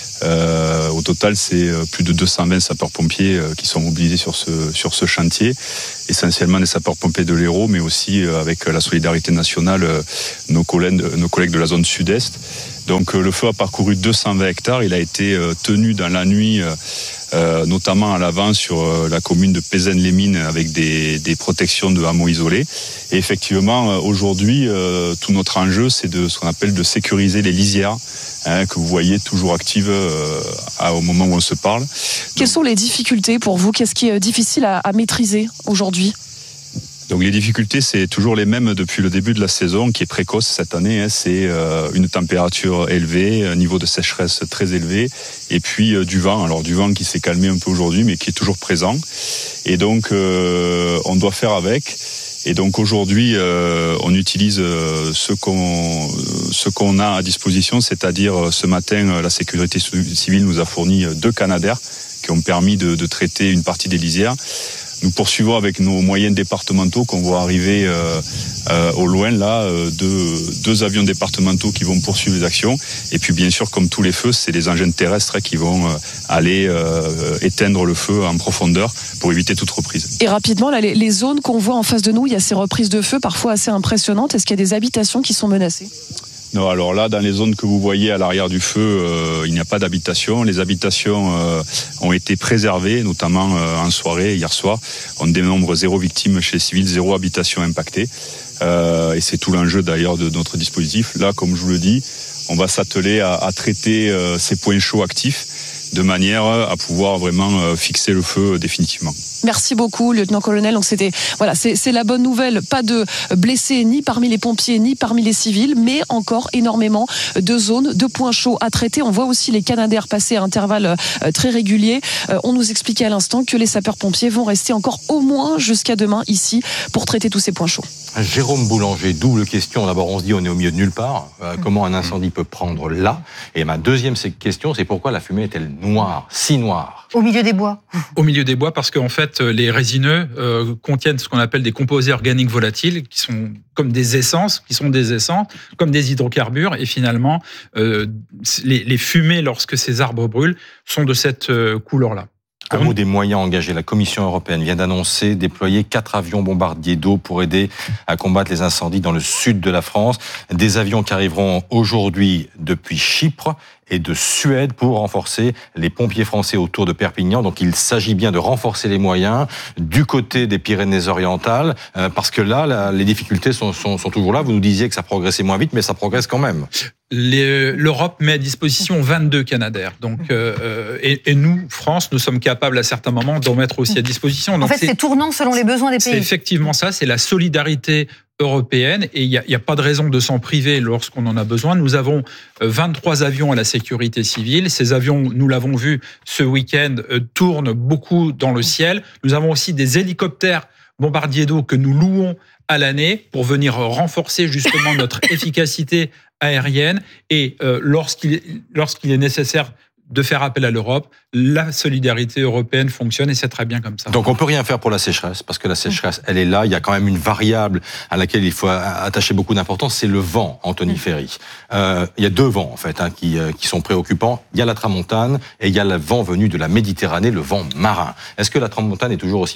Speaker 21: Euh, au total, c'est plus de deux cent vingt sapeurs-pompiers euh, qui sont mobilisés sur ce, sur ce chantier, essentiellement des sapeurs-pompiers de l'Hérault, mais aussi euh, avec la solidarité nationale, euh, nos, collègues, nos collègues de la zone sud-est. Donc euh, le feu a parcouru deux cent vingt hectares, il a été euh, tenu dans la nuit, euh, euh, notamment à l'avant sur euh, la commune de Pézennes-les-Mines avec des, des protections de hameaux isolés. Et effectivement, euh, aujourd'hui, euh, tout notre enjeu, c'est de ce qu'on appelle de sécuriser les lisières, hein, que vous voyez toujours actives euh, à, au moment où on se parle.
Speaker 20: Quelles sont les difficultés pour vous ? Qu'est-ce qui est difficile à, à maîtriser aujourd'hui ?
Speaker 21: Donc les difficultés, c'est toujours les mêmes depuis le début de la saison, qui est précoce cette année. Hein, c'est euh, une température élevée, un niveau de sécheresse très élevé, et puis euh, du vent. Alors du vent qui s'est calmé un peu aujourd'hui, mais qui est toujours présent. Et donc euh, on doit faire avec. Et donc aujourd'hui, euh, on utilise euh, ce qu'on ce qu'on a à disposition, c'est-à-dire euh, ce matin, euh, la sécurité civile nous a fourni deux Canadair qui ont permis de, de traiter une partie des lisières. Nous poursuivons avec nos moyens départementaux qu'on voit arriver euh, euh, au loin, là, euh, deux, deux avions départementaux qui vont poursuivre les actions. Et puis, bien sûr, comme tous les feux, c'est les engins terrestres qui vont euh, aller euh, éteindre le feu en profondeur pour éviter toute reprise.
Speaker 20: Et rapidement, là, les, les zones qu'on voit en face de nous, il y a ces reprises de feu parfois assez impressionnantes. Est-ce qu'il y a des habitations qui sont menacées ?
Speaker 21: Non, alors là, dans les zones que vous voyez à l'arrière du feu, euh, il n'y a pas d'habitation. Les habitations euh, ont été préservées, notamment euh, en soirée, hier soir. On dénombre zéro victime chez les civils, zéro habitation impactée. Euh, et c'est tout l'enjeu d'ailleurs de notre dispositif. Là, comme je vous le dis, on va s'atteler à, à traiter euh, ces points chauds actifs de manière à pouvoir vraiment euh, fixer le feu définitivement.
Speaker 20: Merci beaucoup, lieutenant-colonel. Donc c'était voilà, c'est, c'est la bonne nouvelle. Pas de blessés ni parmi les pompiers ni parmi les civils, mais encore énormément de zones, de points chauds à traiter. On voit aussi les Canadair passer à intervalles très réguliers. On nous expliquait à l'instant que les sapeurs-pompiers vont rester encore au moins jusqu'à demain ici pour traiter tous ces points chauds.
Speaker 3: Jérôme Boulanger, double question. D'abord, on se dit on est au milieu de nulle part. Euh, comment un incendie peut prendre là ? Et ma deuxième question, c'est pourquoi la fumée est-elle noire, si noire ?
Speaker 1: Au milieu des bois.
Speaker 17: Au milieu des bois, parce qu'en fait, les résineux euh, contiennent ce qu'on appelle des composés organiques volatiles, qui sont comme des essences, qui sont des essences, comme des hydrocarbures. Et finalement, euh, les, les fumées, lorsque ces arbres brûlent, sont de cette euh, couleur-là.
Speaker 3: Un mot des moyens engagés. La Commission européenne vient d'annoncer déployer quatre avions bombardiers d'eau pour aider à combattre les incendies dans le sud de la France. Des avions qui arriveront aujourd'hui depuis Chypre et de Suède pour renforcer les pompiers français autour de Perpignan. Donc il s'agit bien de renforcer les moyens du côté des Pyrénées-Orientales, euh, parce que là, là, les difficultés sont, sont, sont toujours là. Vous nous disiez que ça progressait moins vite, mais ça progresse quand même.
Speaker 17: Les, L'Europe met à disposition vingt-deux Canadair. Donc, euh, et, et nous, France, nous sommes capables à certains moments d'en mettre aussi à disposition.
Speaker 1: Donc en fait, c'est, c'est tournant selon les besoins des pays.
Speaker 17: C'est effectivement ça, c'est la solidarité européenne, et il n'y a, a pas de raison de s'en priver lorsqu'on en a besoin. Nous avons vingt-trois avions à la sécurité civile. Ces avions, nous l'avons vu ce week-end, euh, tournent beaucoup dans le ciel. Nous avons aussi des hélicoptères bombardiers d'eau que nous louons à l'année pour venir renforcer justement notre efficacité aérienne. Et euh, lorsqu'il, lorsqu'il est nécessaire de faire appel à l'Europe, la solidarité européenne fonctionne, et c'est très bien comme ça.
Speaker 3: Donc on peut rien faire pour la sécheresse, parce que la sécheresse, elle est là. Il y a quand même une variable à laquelle il faut attacher beaucoup d'importance, c'est le vent, Anthony Ferry. Euh, il y a deux vents en fait hein, qui, euh, qui sont préoccupants. Il y a la tramontane et il y a le vent venu de la Méditerranée, le vent marin. Est-ce que la tramontane est toujours aussi forte ?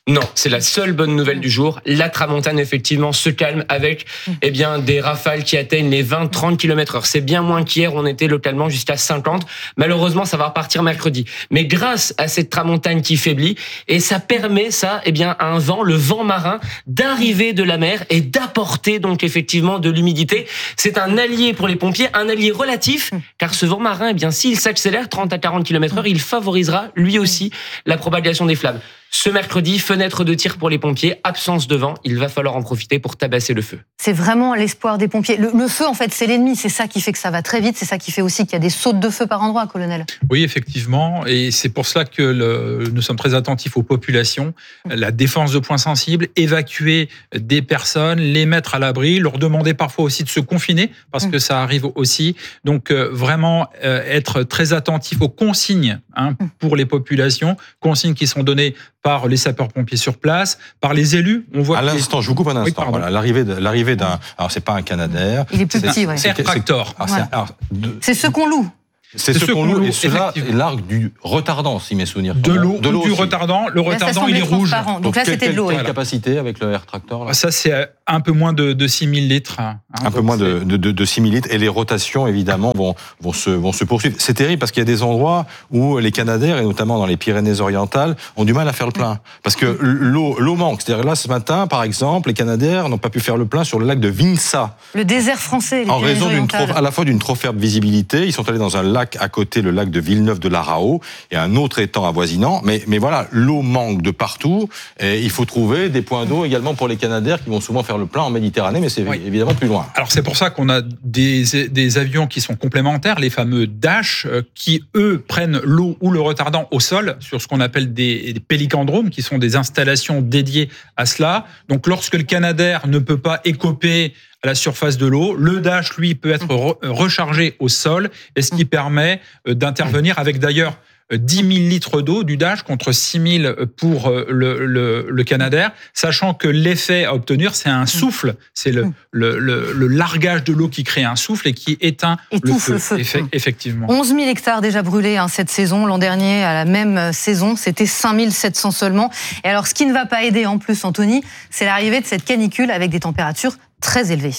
Speaker 15: Non, c'est la seule bonne nouvelle du jour. La tramontane, effectivement, se calme avec eh bien, des rafales qui atteignent les vingt à trente kilomètres heure. C'est bien moins qu'hier, on était localement jusqu'à cinquante. Malheureusement, ça va repartir mercredi. Mais grâce à cette tramontane qui faiblit, et ça permet, ça, eh bien, à un vent, le vent marin, d'arriver de la mer et d'apporter donc effectivement de l'humidité. C'est un allié pour les pompiers, un allié relatif, car ce vent marin, eh bien, s'il s'accélère trente à quarante kilomètres heure, il favorisera lui aussi la propagation des flammes. Ce mercredi, fenêtre de tir pour les pompiers, absence de vent, il va falloir en profiter pour tabasser le feu.
Speaker 1: C'est vraiment l'espoir des pompiers. Le, le feu, en fait, c'est l'ennemi, c'est ça qui fait que ça va très vite, c'est ça qui fait aussi qu'il y a des sautes de feu par endroit, colonel.
Speaker 17: Oui, effectivement, et c'est pour cela que le, nous sommes très attentifs aux populations, la défense de points sensibles, évacuer des personnes, les mettre à l'abri, leur demander parfois aussi de se confiner, parce que ça arrive aussi. Donc, euh, vraiment euh, être très attentif aux consignes hein, pour les populations, consignes qui sont données par les sapeurs-pompiers sur place, par les élus. On voit
Speaker 3: à l'instant, les... je vous coupe un instant. Oui, voilà, l'arrivée, de, l'arrivée d'un, alors c'est pas un Canadair.
Speaker 1: Il est plus petit, ouais.
Speaker 17: C'est Air Tractor.
Speaker 1: C'est, voilà. c'est, de... c'est ceux qu'on loue.
Speaker 3: C'est, c'est ce qu'on loue, et cela est l'arc du retardant, si mes souvenirs.
Speaker 17: De l'eau, de l'eau du aussi. retardant. Le retardant, il est rouge.
Speaker 1: Donc, Donc là, c'était de l'eau.
Speaker 3: Quelle capacité avec le Air Tractor là?
Speaker 17: Ça, c'est un peu moins de, de six mille litres. Hein,
Speaker 3: un peu moins de, de, de six mille litres. Et les rotations, évidemment, vont, vont, se, vont se poursuivre. C'est terrible parce qu'il y a des endroits où les Canadaires, et notamment dans les Pyrénées-Orientales, ont du mal à faire le plein. Parce que l'eau, l'eau manque. C'est-à-dire là, ce matin, par exemple, les Canadaires n'ont pas pu faire le plein sur le lac de Vinça.
Speaker 1: Le désert français, les
Speaker 3: En raison d'une trop, à la fois d'une trop faible visibilité. Ils sont allés dans un lac à côté, le lac de Villeneuve-de-la-Rao, et un autre étang avoisinant. Mais, mais voilà, l'eau manque de partout. Et il faut trouver des points d'eau également pour les Canadaires qui vont souvent faire le plein en Méditerranée, mais c'est oui. évidemment plus loin.
Speaker 17: Alors c'est pour ça qu'on a des, des avions qui sont complémentaires, les fameux Dash, qui eux prennent l'eau ou le retardant au sol sur ce qu'on appelle des, des pélicandromes, qui sont des installations dédiées à cela. Donc lorsque le Canadair ne peut pas écoper à la surface de l'eau, le Dash, lui, peut être re- rechargé au sol, et ce qui permet d'intervenir avec d'ailleurs dix mille litres d'eau du Dash contre six mille pour le, le, le Canadair, sachant que l'effet à obtenir, c'est un souffle. C'est le, le, le, le largage de l'eau qui crée un souffle et qui éteint le feu. le feu. Effe- effectivement.
Speaker 1: onze mille hectares déjà brûlés hein, cette saison. L'an dernier, à la même saison, c'était cinq mille sept cents seulement. Et alors, ce qui ne va pas aider en plus, Anthony, c'est l'arrivée de cette canicule avec des températures très élevées.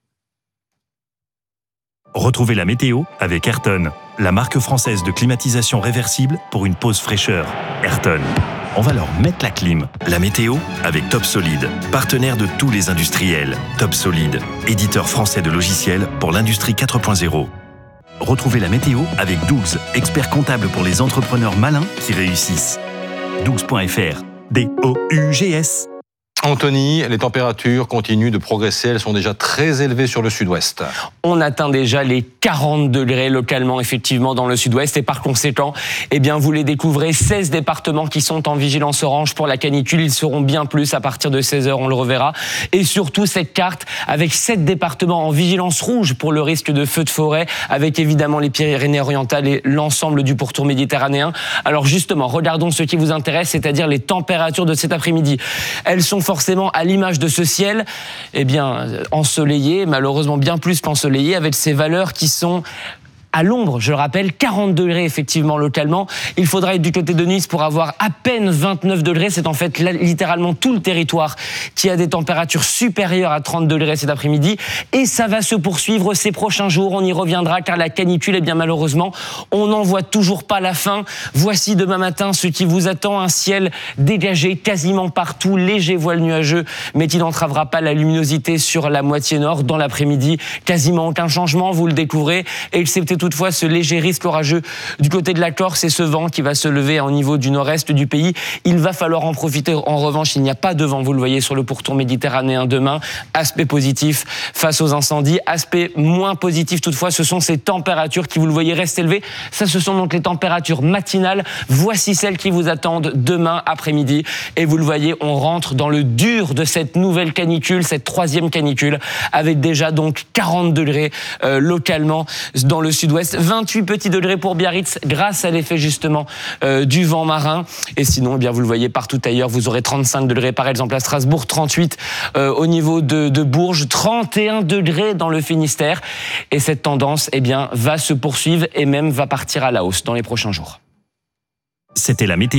Speaker 14: Retrouvez la météo avec Ayrton, la marque française de climatisation réversible pour une pause fraîcheur. Ayrton, on va leur mettre la clim. La météo avec Top Solid, partenaire de tous les industriels. Top Solid, éditeur français de logiciels pour l'industrie quatre point zéro. Retrouvez la météo avec Dougs, expert comptable pour les entrepreneurs malins qui réussissent. dougs point f r, D O U G S.
Speaker 3: Anthony, les températures continuent de progresser, elles sont déjà très élevées sur le sud-ouest.
Speaker 15: On atteint déjà les quarante degrés localement, effectivement, dans le sud-ouest, et par conséquent, eh bien, vous les découvrez, seize départements qui sont en vigilance orange pour la canicule, ils seront bien plus à partir de seize heures, on le reverra, et surtout cette carte avec sept départements en vigilance rouge pour le risque de feux de forêt, avec évidemment les Pyrénées-Orientales et l'ensemble du pourtour méditerranéen. Alors justement, regardons ce qui vous intéresse, c'est-à-dire les températures de cet après-midi. Elles sont forcément à l'image de ce ciel, eh bien, ensoleillé, malheureusement bien plus qu'ensoleillé, avec ces valeurs qui sont à l'ombre, je le rappelle, quarante degrés effectivement localement. Il faudra être du côté de Nice pour avoir à peine vingt-neuf degrés. C'est en fait là, littéralement tout le territoire qui a des températures supérieures à trente degrés cet après-midi. Et ça va se poursuivre ces prochains jours. On y reviendra car la canicule, eh bien malheureusement, on n'en voit toujours pas la fin. Voici demain matin ce qui vous attend. Un ciel dégagé quasiment partout, léger voile nuageux, mais qui n'entravera pas la luminosité sur la moitié nord. Dans l'après-midi, quasiment aucun changement, vous le découvrez. Excepté toutefois ce léger risque orageux du côté de la Corse et ce vent qui va se lever au niveau du nord-est du pays. Il va falloir en profiter. En revanche, il n'y a pas de vent, vous le voyez, sur le pourtour méditerranéen demain. Aspect positif face aux incendies. Aspect moins positif toutefois, ce sont ces températures qui, vous le voyez, restent élevées. Ça, ce sont donc les températures matinales. Voici celles qui vous attendent demain après-midi. Et vous le voyez, on rentre dans le dur de cette nouvelle canicule, cette troisième canicule, avec déjà donc quarante degrés euh, localement dans le sud ouest, vingt-huit petits degrés pour Biarritz grâce à l'effet justement euh, du vent marin. Et sinon, eh bien, vous le voyez partout ailleurs, vous aurez trente-cinq degrés par exemple à Strasbourg, trente-huit euh, au niveau de, de Bourges, trente et un degrés dans le Finistère. Et cette tendance eh bien, va se poursuivre et même va partir à la hausse dans les prochains jours.
Speaker 14: C'était la météo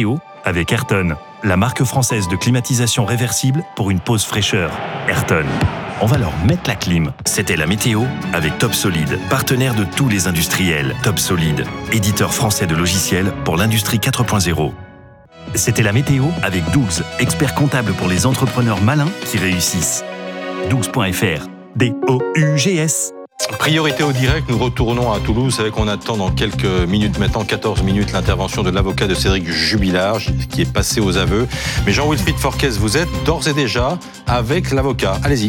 Speaker 14: avec Ayrton, la marque française de climatisation réversible pour une pause fraîcheur. Ayrton. On va leur mettre la clim. C'était la météo avec Top Solid, partenaire de tous les industriels. Top Solid, éditeur français de logiciels pour l'industrie quatre point zéro. C'était la météo avec Dougs, expert comptable pour les entrepreneurs malins qui réussissent. dougs point f r, D O U G S.
Speaker 3: Priorité au direct, nous retournons à Toulouse. Vous savez qu'on attend dans quelques minutes, maintenant quatorze minutes, l'intervention de l'avocat de Cédric Jubilard, qui est passé aux aveux. Mais Jean-Wilfried Forquès, vous êtes d'ores et déjà avec l'avocat. Allez-y.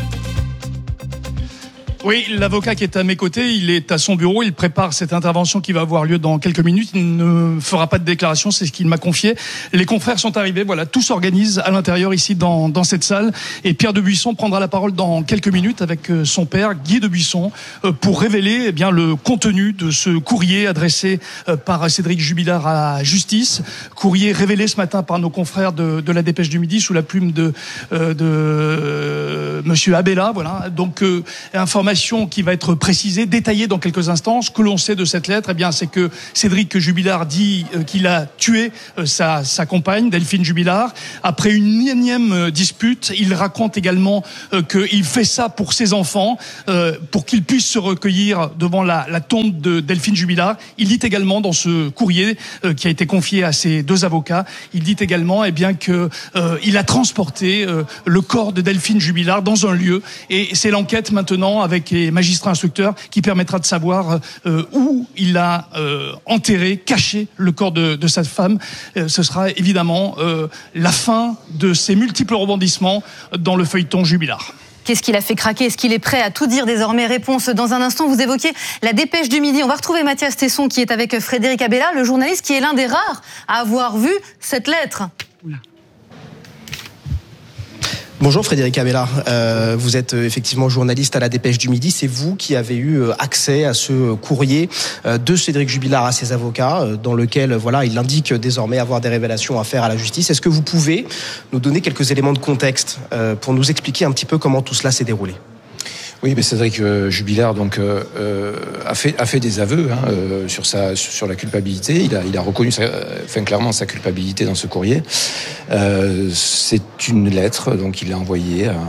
Speaker 5: Oui, l'avocat qui est à mes côtés, il est à son bureau, il prépare cette intervention qui va avoir lieu dans quelques minutes. Il ne fera pas de déclaration, c'est ce qu'il m'a confié. Les confrères sont arrivés, voilà, tout s'organise à l'intérieur ici dans, dans cette salle. Et Pierre de Buisson prendra la parole dans quelques minutes avec son père, Guy de Buisson, pour révéler eh bien, le contenu de ce courrier adressé par Cédric Jubilard à la justice. Courrier révélé ce matin par nos confrères de, de la Dépêche du Midi sous la plume de, de euh, Monsieur Abella. Voilà. Donc, euh, information qui va être précisée, détaillée dans quelques instants. Ce que l'on sait de cette lettre, eh bien, c'est que Cédric Jubilard dit qu'il a tué sa, sa compagne, Delphine Jubilard. Après une énième dispute, il raconte également qu'il fait ça pour ses enfants, pour qu'ils puissent se recueillir devant la, la tombe de Delphine Jubilard. Il dit également dans ce courrier qui a été confié à ses deux avocats, il dit également eh bien, qu'il a transporté le corps de Delphine Jubilard dans un lieu. Et c'est l'enquête maintenant avec les magistrats instructeurs qui permettra de savoir euh, où il a euh, enterré, caché le corps de, de sa femme. Euh, ce sera évidemment euh, la fin de ces multiples rebondissements dans le feuilleton Jubilard.
Speaker 1: Qu'est-ce qu'il a fait craquer? Est-ce qu'il est prêt à tout dire désormais? Réponse dans un instant. Vous évoquez la Dépêche du Midi. On va retrouver Mathias Tesson qui est avec Frédéric Abella, le journaliste qui est l'un des rares à avoir vu cette lettre. Oula.
Speaker 22: Bonjour Frédéric Abella, euh, vous êtes effectivement journaliste à la Dépêche du Midi. C'est vous qui avez eu accès à ce courrier de Cédric Jubilard à ses avocats, dans lequel voilà, il indique désormais avoir des révélations à faire à la justice. Est-ce que vous pouvez nous donner quelques éléments de contexte euh, pour nous expliquer un petit peu comment tout cela s'est déroulé?
Speaker 23: Oui, mais Cédric euh, Jubilard donc euh, a fait a fait des aveux hein, euh, sur sa sur la culpabilité. Il a il a reconnu sa, enfin clairement sa culpabilité dans ce courrier. Euh, c'est une lettre donc il a envoyée à,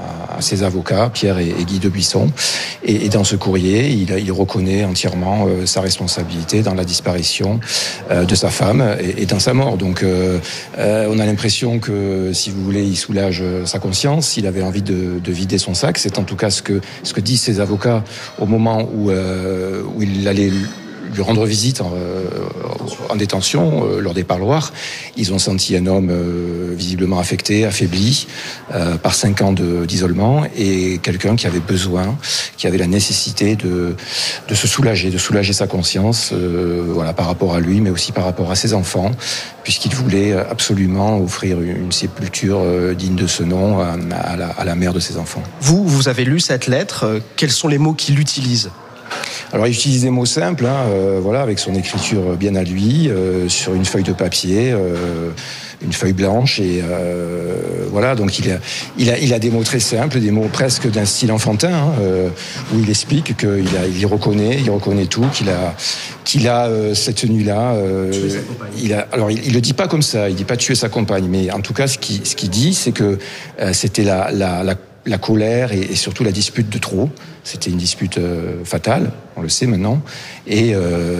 Speaker 23: à ses avocats Pierre et, et Guy de Buisson. Et, et dans ce courrier, il il reconnaît entièrement euh, sa responsabilité dans la disparition euh, de sa femme et, et dans sa mort. Donc euh, euh, on a l'impression que si vous voulez, il soulage sa conscience. Il avait envie de, de vider son sac. C'est en tout cas ce que ce que disent ses avocats au moment où, euh, où il allait lui rendre visite en, euh, en détention, euh, lors des parloirs. Ils ont senti un homme euh, visiblement affecté, affaibli euh, par cinq ans de, d'isolement et quelqu'un qui avait besoin, qui avait la nécessité de, de se soulager, de soulager sa conscience, euh, voilà, par rapport à lui, mais aussi par rapport à ses enfants, puisqu'il voulait absolument offrir une sépulture digne de ce nom à, à, la, à la mère de ses enfants.
Speaker 22: Vous, vous avez lu cette lettre. Quels sont les mots qu'il utilise ?
Speaker 23: Alors, il utilise des mots simples, hein, euh, voilà, avec son écriture bien à lui, euh, sur une feuille de papier, euh, une feuille blanche, et euh, voilà. Donc, il a, il a, il a des mots très simples, des mots presque d'un style enfantin, hein, euh, où il explique qu'il a, il y reconnaît, il reconnaît tout, qu'il a, qu'il a euh, cette nuit-là. Euh, il a, alors, il, il le dit pas comme ça, il dit pas tuer sa compagne, mais en tout cas, ce qu'il, ce qu'il dit, c'est que euh, c'était la, la, la la colère et, et surtout la dispute de trop. C'était une dispute euh, fatale, on le sait maintenant, et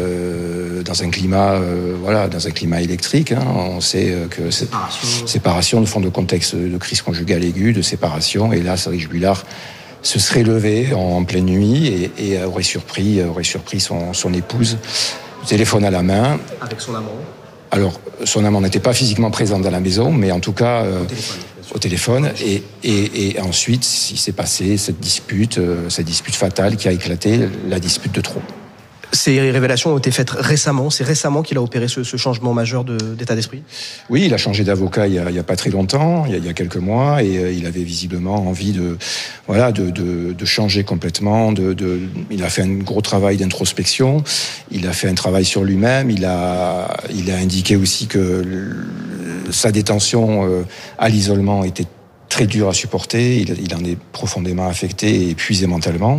Speaker 23: euh, dans un climat, euh, voilà, dans un climat électrique. Hein, on sait que cette séparation, séparation de fond de contexte de crise conjugale aiguë, de séparation. Et là, Cédric Jubilard se serait levé en, en pleine nuit et, et aurait surpris, aurait surpris son, son épouse, téléphone à la main.
Speaker 22: Avec son amant.
Speaker 23: Alors, son amant n'était pas physiquement présent dans la maison, mais en tout cas euh, au téléphone. Et, et, et ensuite, il s'est passé cette dispute, euh, cette dispute fatale qui a éclaté, la dispute de trop.
Speaker 22: Ces révélations ont été faites récemment. C'est récemment qu'il a opéré ce, ce changement majeur de, d'état d'esprit.
Speaker 23: Oui, il a changé d'avocat il y a, il y a pas très longtemps, il y a, il y a quelques mois, et euh, il avait visiblement envie de, voilà, de, de, de changer complètement. De, de, il a fait un gros travail d'introspection. Il a fait un travail sur lui-même. Il a, il a indiqué aussi que le, sa détention euh, à l'isolement était très dur à supporter. Il, il en est profondément affecté et épuisé mentalement.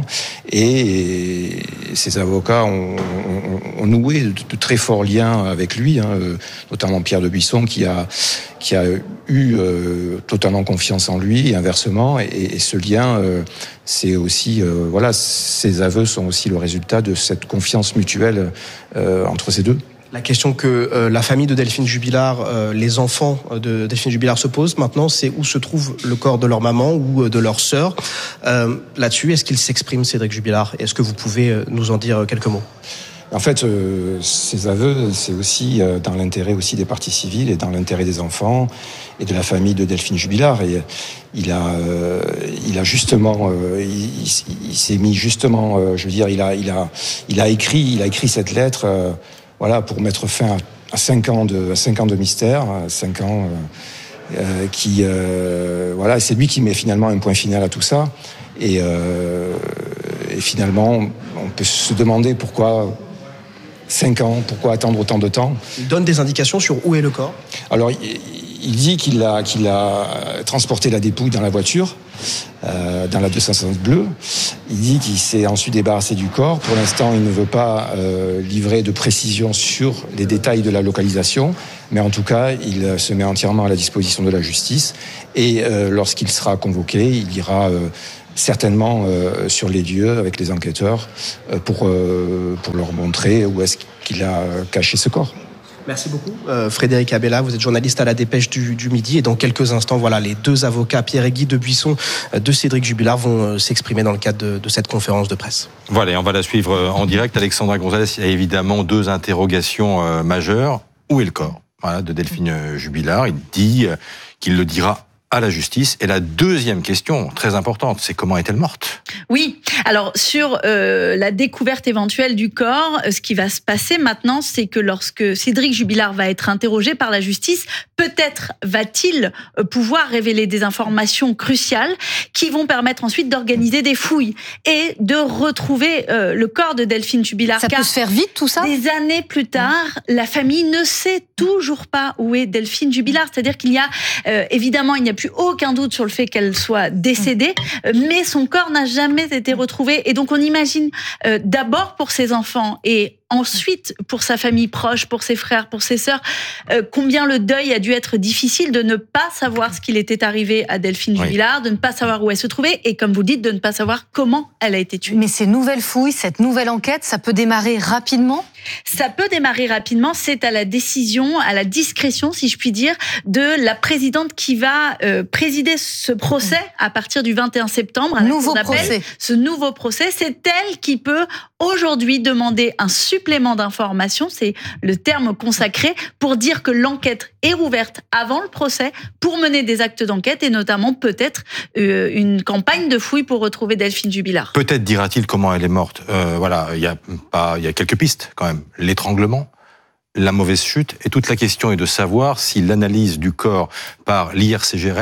Speaker 23: Et, et ses avocats ont, ont, ont noué de, de très forts liens avec lui, hein, notamment Pierre de Buisson qui a, qui a eu euh, totalement confiance en lui et inversement. Et, et ce lien, euh, c'est aussi, euh, voilà, ces aveux sont aussi le résultat de cette confiance mutuelle euh, entre ces deux.
Speaker 22: La question que euh, la famille de Delphine Jubilard, euh, les enfants de Delphine Jubilard se posent maintenant, c'est où se trouve le corps de leur maman ou de leur sœur. Euh, là-dessus, est-ce qu'il s'exprime, Cédric Jubilard ? Est-ce que vous pouvez nous en dire quelques mots ?
Speaker 23: En fait, euh, ces aveux, c'est aussi euh, dans l'intérêt aussi des parties civiles et dans l'intérêt des enfants et de la famille de Delphine Jubilard. Et il a, euh, il a justement, euh, il, il, il s'est mis justement, euh, je veux dire, il a, il a, il a écrit, il a écrit cette lettre. Euh, Voilà, pour mettre fin à cinq ans de, à cinq ans de mystère, à cinq ans euh, euh, qui, euh, voilà, c'est lui qui met finalement un point final à tout ça. Et, euh, et finalement, on peut se demander pourquoi cinq ans, pourquoi attendre autant de temps.
Speaker 22: Il donne des indications sur où est le corps.
Speaker 23: Alors, il, il dit qu'il a, qu'il a transporté la dépouille dans la voiture. Euh, dans la deux cent soixante bleue. Il dit qu'il s'est ensuite débarrassé du corps. Pour l'instant, il ne veut pas euh, livrer de précisions sur les détails de la localisation, mais en tout cas, il se met entièrement à la disposition de la justice. Et euh, lorsqu'il sera convoqué, il ira euh, certainement euh, sur les lieux avec les enquêteurs euh, pour, euh, pour leur montrer où est-ce qu'il a caché ce corps.
Speaker 22: Merci beaucoup. Euh, Frédéric Abella, vous êtes journaliste à la Dépêche du, du Midi et dans quelques instants, voilà, les deux avocats, Pierre et Guy de Buisson euh, de Cédric Jubilard, vont euh, s'exprimer dans le cadre de, de cette conférence de presse.
Speaker 3: Voilà, on va la suivre en direct. Alexandra Gonzalez, il y a évidemment deux interrogations euh, majeures. Où est le corps, voilà, de Delphine Jubilard ? Il dit euh, qu'il le dira à la justice. Et la deuxième question, très importante, c'est comment est-elle morte ?
Speaker 10: Oui, alors sur euh, la découverte éventuelle du corps, ce qui va se passer maintenant, c'est que lorsque Cédric Jubilard va être interrogé par la justice, peut-être va-t-il pouvoir révéler des informations cruciales qui vont permettre ensuite d'organiser des fouilles et de retrouver euh, le corps de Delphine Jubilard.
Speaker 1: Ça peut se faire vite, tout ça ?
Speaker 10: Des années plus tard, la famille ne sait toujours pas où est Delphine Jubilard. C'est-à-dire qu'il y a, euh, évidemment, il n'y a plus aucun doute sur le fait qu'elle soit décédée, mais son corps n'a jamais été retrouvé. Et donc on imagine euh, d'abord pour ses enfants et ensuite pour sa famille proche, pour ses frères, pour ses sœurs, euh, combien le deuil a dû être difficile de ne pas savoir ce qu'il était arrivé à Delphine Jubilard, oui. de ne pas savoir où elle se trouvait et, comme vous dites, de ne pas savoir comment elle a été tuée.
Speaker 1: Mais ces nouvelles fouilles, cette nouvelle enquête, ça peut démarrer rapidement ?
Speaker 10: Ça peut démarrer rapidement, c'est à la décision, à la discrétion, si je puis dire, de la présidente qui va euh, présider ce procès à partir du vingt et un septembre.
Speaker 1: Nouveau procès.
Speaker 10: Ce nouveau procès, c'est elle qui peut aujourd'hui demander un supplément d'informations, c'est le terme consacré, pour dire que l'enquête est rouverte avant le procès pour mener des actes d'enquête et notamment peut-être euh, une campagne de fouilles pour retrouver Delphine Jubilard.
Speaker 3: Peut-être dira-t-il comment elle est morte. Euh, voilà, il y a pas, il y a quelques pistes quand même. L'étranglement, la mauvaise chute, et toute la question est de savoir si l'analyse du corps par l'I R C G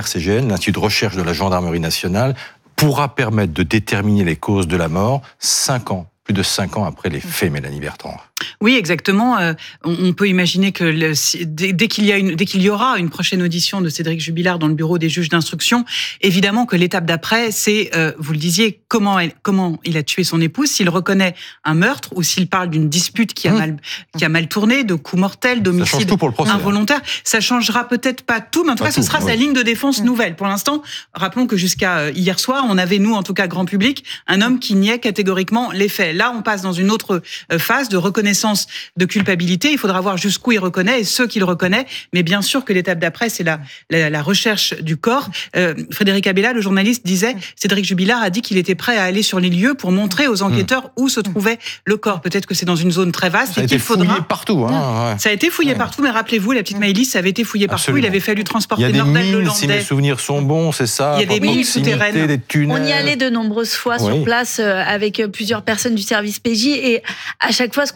Speaker 3: N, l'Institut de recherche de la Gendarmerie nationale, pourra permettre de déterminer les causes de la mort cinq ans, plus de cinq ans après les faits, Mélanie Bertrand.
Speaker 2: Oui, exactement. Euh, on peut imaginer que le, dès, dès qu'il y a une, dès qu'il y aura une prochaine audition de Cédric Jubilard dans le bureau des juges d'instruction, évidemment que l'étape d'après, c'est, euh, vous le disiez, comment, elle, comment il a tué son épouse, s'il reconnaît un meurtre ou s'il parle d'une dispute qui a mmh. mal, qui a mal tourné, de coup mortel, d'homicide involontaire. Ça changera peut-être pas tout, mais en tout pas cas, tout, ce sera oui. sa ligne de défense mmh. nouvelle. Pour l'instant, rappelons que jusqu'à hier soir, on avait, nous, en tout cas grand public, un homme qui niait catégoriquement les faits. Là, on passe dans une autre phase de reconnaissance de culpabilité. Il faudra voir jusqu'où il reconnaît et ceux qu'il reconnaît. Mais bien sûr que l'étape d'après, c'est la, la, la recherche du corps. Euh, Frédéric Abella, le journaliste, disait, Cédric Jubilard a dit qu'il était prêt à aller sur les lieux pour montrer aux enquêteurs mmh. où se trouvait le corps. Peut-être que c'est dans une zone très vaste.
Speaker 3: Ça a
Speaker 2: et
Speaker 3: été
Speaker 2: qu'il faudra...
Speaker 3: fouillé partout. Hein, ouais.
Speaker 2: Ça a été fouillé ouais. partout, mais rappelez-vous, la petite Maëlys, ça avait été fouillé partout. Absolument. Il avait fallu transporter Nordal Lelandais.
Speaker 3: Si mes souvenirs sont bons, c'est ça.
Speaker 2: Il y a des mines souterraines.
Speaker 3: Des tunnels.
Speaker 10: On y allait de nombreuses fois oui. sur place euh, avec plusieurs personnes du service P J et à chaque fois, ce qu'on a pu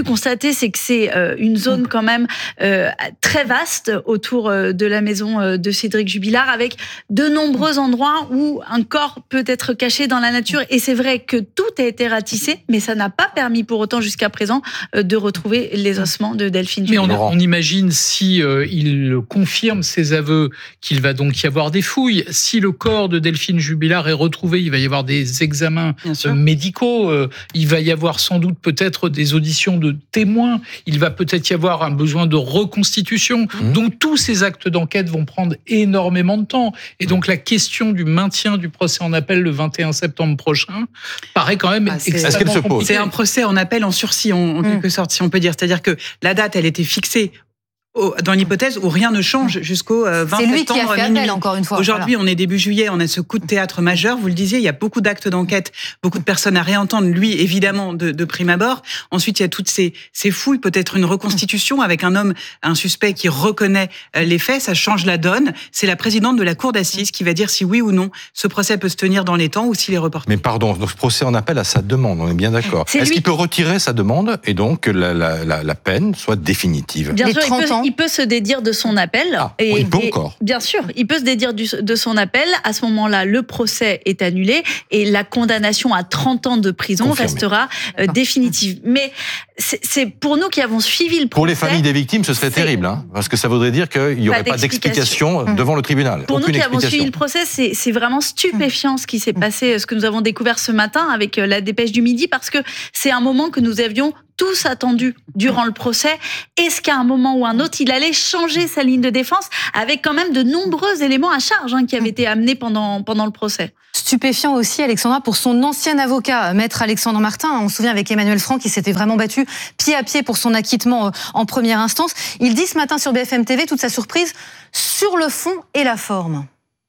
Speaker 4: constater, c'est que c'est euh, une zone quand même euh, très vaste autour euh, de la maison euh, de Cédric Jubilard, avec de nombreux endroits où un corps peut être caché dans la nature. Et c'est vrai que tout a été ratissé, mais ça n'a pas permis pour autant jusqu'à présent euh, de retrouver les ossements de Delphine Jubilard.
Speaker 17: Mais on, on imagine si euh, il confirme ses aveux qu'il va donc y avoir des fouilles. Si le corps de Delphine Jubilard est retrouvé, il va y avoir des examens euh, médicaux. Euh, il va y avoir sans doute peut-être des auditions de témoins. Il va peut-être y avoir un besoin de reconstitution. Mmh. Donc tous ces actes d'enquête vont prendre énormément de temps. Et donc la question du maintien du procès en appel le vingt et un septembre prochain paraît quand même ah, extrêmement compliquée.
Speaker 2: C'est un procès en appel en sursis, en, en mmh. quelque sorte, si on peut dire. C'est-à-dire que la date, elle était fixée dans l'hypothèse où rien ne change jusqu'au vingt septembre.
Speaker 1: C'est lui qui a fait appel, minuit. Encore une fois.
Speaker 2: Aujourd'hui,
Speaker 1: voilà.
Speaker 2: on est début juillet, on a ce coup de théâtre majeur. Vous le disiez, il y a beaucoup d'actes d'enquête, beaucoup de personnes à réentendre. Lui, évidemment, de, de prime abord. Ensuite, il y a toutes ces, ces fouilles, peut-être une reconstitution avec un homme, un suspect qui reconnaît les faits. Ça change la donne. C'est la présidente de la cour d'assises qui va dire si oui ou non ce procès peut se tenir dans les temps ou s'il est reporté.
Speaker 3: Mais pardon, donc ce procès en appel à sa demande, on est bien d'accord. C'est Est-ce lui... qu'il peut retirer sa demande et donc que la, la, la, la peine soit définitive?
Speaker 4: Bien sûr, il peut, il peut se dédire de son appel.
Speaker 3: Ah,
Speaker 4: et,
Speaker 3: il peut
Speaker 4: et,
Speaker 3: encore.
Speaker 4: Bien sûr, il peut se dédire du, de son appel. À ce moment-là, le procès est annulé et la condamnation à trente ans de prison Confirmé. restera euh, définitive. Mais c'est, c'est pour nous qui avons suivi le procès.
Speaker 3: Pour les familles des victimes, ce serait terrible, hein, parce que ça voudrait dire qu'il n'y aurait pas d'explication, pas d'explication devant le tribunal.
Speaker 4: Pour
Speaker 3: Aucune
Speaker 4: nous qui avons suivi le procès, c'est, c'est vraiment stupéfiant ce qui s'est passé, ce que nous avons découvert ce matin avec la dépêche du midi, parce que c'est un moment que nous avions tous attendus durant le procès. Est-ce qu'à un moment ou un autre, il allait changer sa ligne de défense avec quand même de nombreux éléments à charge hein, qui avaient été amenés pendant, pendant le procès?
Speaker 1: Stupéfiant aussi, Alexandra, pour son ancien avocat, maître Alexandre Martin. On se souvient avec Emmanuel Franck, qui s'était vraiment battu pied à pied pour son acquittement en première instance. Il dit ce matin sur B F M T V, toute sa surprise, sur le fond et la forme.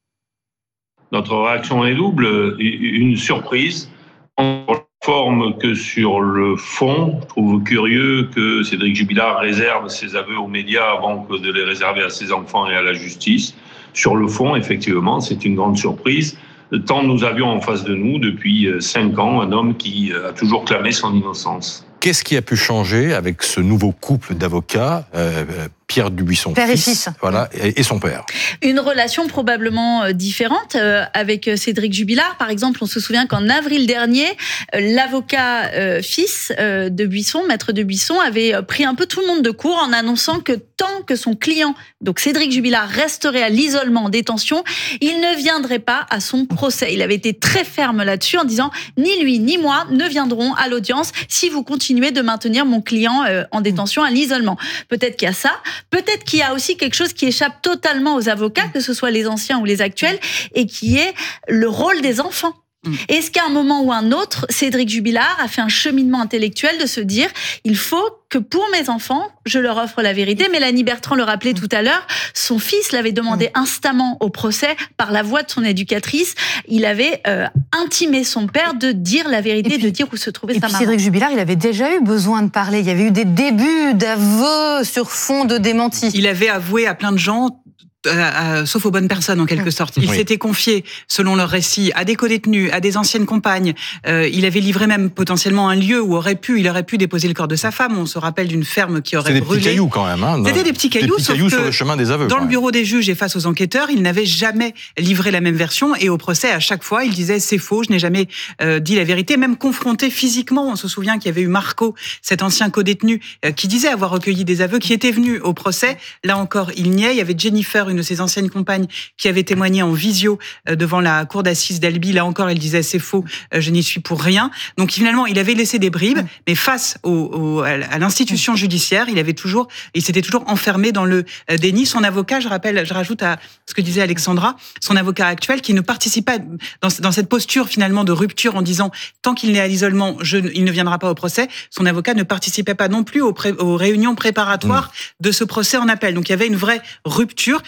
Speaker 6: Notre réaction est double. Une surprise en forme que sur le fond. Je trouve curieux que Cédric Jubilard réserve ses aveux aux médias avant que de les réserver à ses enfants et à la justice. Sur le fond, effectivement, c'est une grande surprise. Tant nous avions en face de nous, depuis cinq ans, un homme qui a toujours clamé son innocence.
Speaker 3: Qu'est-ce qui a pu changer avec ce nouveau couple d'avocats, euh, Pierre Dubuisson,
Speaker 1: père
Speaker 3: fils,
Speaker 1: et fils,
Speaker 3: voilà, et, et son père?
Speaker 4: Une relation probablement différente euh, avec Cédric Jubilard. Par exemple, on se souvient qu'en avril dernier, euh, l'avocat euh, fils euh, de Buisson, maître de Buisson, avait pris un peu tout le monde de court en annonçant que tant que son client, donc Cédric Jubilard, resterait à l'isolement en détention, il ne viendrait pas à son procès. Il avait été très ferme là-dessus en disant ni lui ni moi ne viendront à l'audience si vous continuez de maintenir mon client euh, en détention à l'isolement. Peut-être qu'il y a ça. Peut-être qu'il y a aussi quelque chose qui échappe totalement aux avocats, que ce soit les anciens ou les actuels, et qui est le rôle des enfants. Mmh. Est-ce qu'à un moment ou un autre, Cédric Jubilard a fait un cheminement intellectuel de se dire « il faut que pour mes enfants, je leur offre la vérité ». Mélanie Bertrand le rappelait tout à l'heure, son fils l'avait demandé instamment au procès par la voix de son éducatrice. Il avait euh, intimé son père de dire la vérité, puis, de dire où se trouvait sa maman.
Speaker 1: Cédric Jubilard, il avait déjà eu besoin de parler. Il y avait eu des débuts d'aveux sur fond de démenti.
Speaker 2: Il avait avoué à plein de gens, Euh, euh, sauf aux bonnes personnes en quelque sorte. Il oui. s'était confié, selon leur récit, à des codétenus, à des anciennes compagnes. Euh, il avait livré même potentiellement un lieu où aurait pu, il aurait pu déposer le corps de sa femme. On se rappelle d'une ferme qui aurait
Speaker 3: C'était
Speaker 2: brûlé.
Speaker 3: C'était des petits cailloux quand même. Hein,
Speaker 2: C'était des petits cailloux,
Speaker 3: des petits
Speaker 2: sauf
Speaker 3: cailloux
Speaker 2: que
Speaker 3: sur le chemin des aveux.
Speaker 2: Dans le bureau des juges et face aux enquêteurs, il n'avait jamais livré la même version. Et au procès, à chaque fois, il disait c'est faux, je n'ai jamais euh, dit la vérité. Même confronté physiquement, on se souvient qu'il y avait eu Marco, cet ancien codétenu, euh, qui disait avoir recueilli des aveux, qui était venu au procès. Là encore, il niait. Il y avait Jennifer, une de ses anciennes compagnes, qui avait témoigné en visio devant la cour d'assises d'Albi. Là encore, elle disait c'est faux, je n'y suis pour rien. Donc finalement, il avait laissé des bribes, mais face au, au, à l'institution judiciaire, il avait toujours, il s'était toujours enfermé dans le déni. Son avocat, je rappelle, je rajoute à ce que disait Alexandra, son avocat actuel, qui ne participe pas dans, dans cette posture finalement de rupture en disant tant qu'il n'est à l'isolement, je, il ne viendra pas au procès. Son avocat ne participait pas non plus aux, pré, aux réunions préparatoires mmh. de ce procès en appel. Donc il y avait une vraie rupture.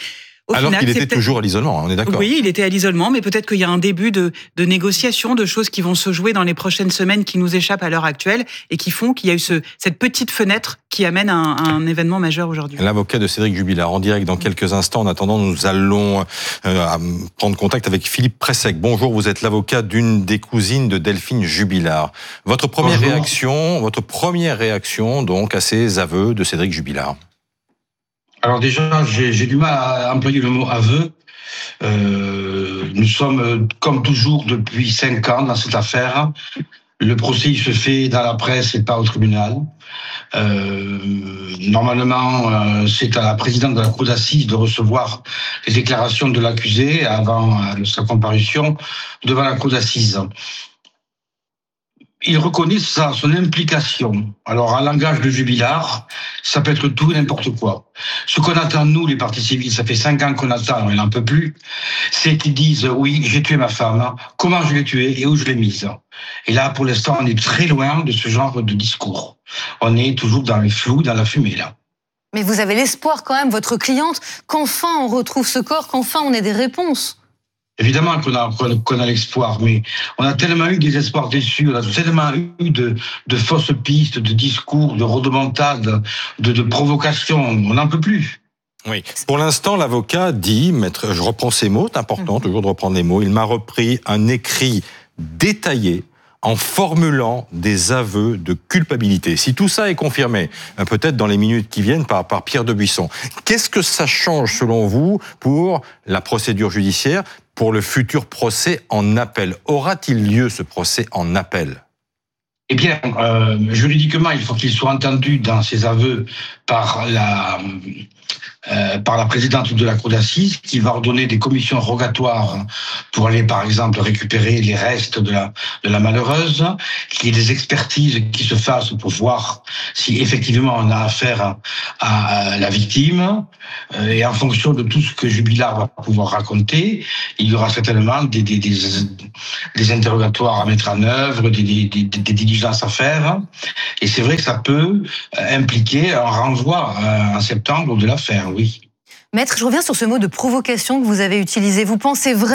Speaker 2: Au
Speaker 3: Alors
Speaker 2: final,
Speaker 3: qu'il était toujours à l'isolement, on est d'accord.
Speaker 2: Oui, il était à l'isolement, mais peut-être qu'il y a un début de, de négociation, de choses qui vont se jouer dans les prochaines semaines qui nous échappent à l'heure actuelle et qui font qu'il y a eu ce, cette petite fenêtre qui amène à un, à un événement majeur aujourd'hui.
Speaker 3: L'avocat de Cédric Jubilard en direct dans quelques instants. En attendant, nous allons euh, prendre contact avec Philippe Pressec. Bonjour, vous êtes l'avocat d'une des cousines de Delphine Jubilard. Votre première
Speaker 8: Bonjour.
Speaker 3: réaction, votre première réaction donc à ces aveux de Cédric Jubilard.
Speaker 8: Alors déjà, j'ai, j'ai du mal à employer le mot aveu. Euh, nous sommes, comme toujours, depuis cinq ans dans cette affaire. Le procès il se fait dans la presse et pas au tribunal. Euh, normalement, euh, c'est à la présidente de la cour d'assises de recevoir les déclarations de l'accusé avant euh, sa comparution devant la cour d'assises. Il reconnaît sa, son implication. Alors, en langage de Jubilard, ça peut être tout et n'importe quoi. Ce qu'on attend, nous, les partis civils, ça fait cinq ans qu'on attend, on n'en peut plus, c'est qu'ils disent, oui, j'ai tué ma femme, comment je l'ai tuée et où je l'ai mise. Et là, pour l'instant, on est très loin de ce genre de discours. On est toujours dans le flou, dans la fumée, là.
Speaker 1: Mais vous avez l'espoir quand même, votre cliente, qu'enfin on retrouve ce corps, qu'enfin on ait des réponses.
Speaker 8: Évidemment qu'on a, qu'on a l'espoir, mais on a tellement eu des espoirs déçus, on a tellement eu de, de fausses pistes, de discours, de rodomontades, de, de provocations, on n'en peut plus.
Speaker 3: Oui. Pour l'instant, l'avocat dit, maître, je reprends ces mots, c'est important mmh. toujours de reprendre les mots, il m'a repris un écrit détaillé en formulant des aveux de culpabilité. Si tout ça est confirmé, peut-être dans les minutes qui viennent par, par Pierre Debuisson, qu'est-ce que ça change selon vous pour la procédure judiciaire, pour le futur procès en appel? Aura-t-il lieu ce procès en appel?
Speaker 8: Eh bien, euh, juridiquement, il faut qu'il soit entendu dans ses aveux par la... Euh, par la présidente de la cour d'assises qui va ordonner des commissions rogatoires pour aller par exemple récupérer les restes de la, de la malheureuse, qu'il y ait des expertises qui se fassent pour voir si effectivement on a affaire à, à la victime, euh, et en fonction de tout ce que Jubilard va pouvoir raconter, il y aura certainement des, des, des, des interrogatoires à mettre en œuvre, des, des, des, des diligences à faire, et c'est vrai que ça peut impliquer un renvoi euh, en septembre de l'affaire. Oui.
Speaker 1: Maître, je reviens sur ce mot de provocation que vous avez utilisé. Vous pensez vraiment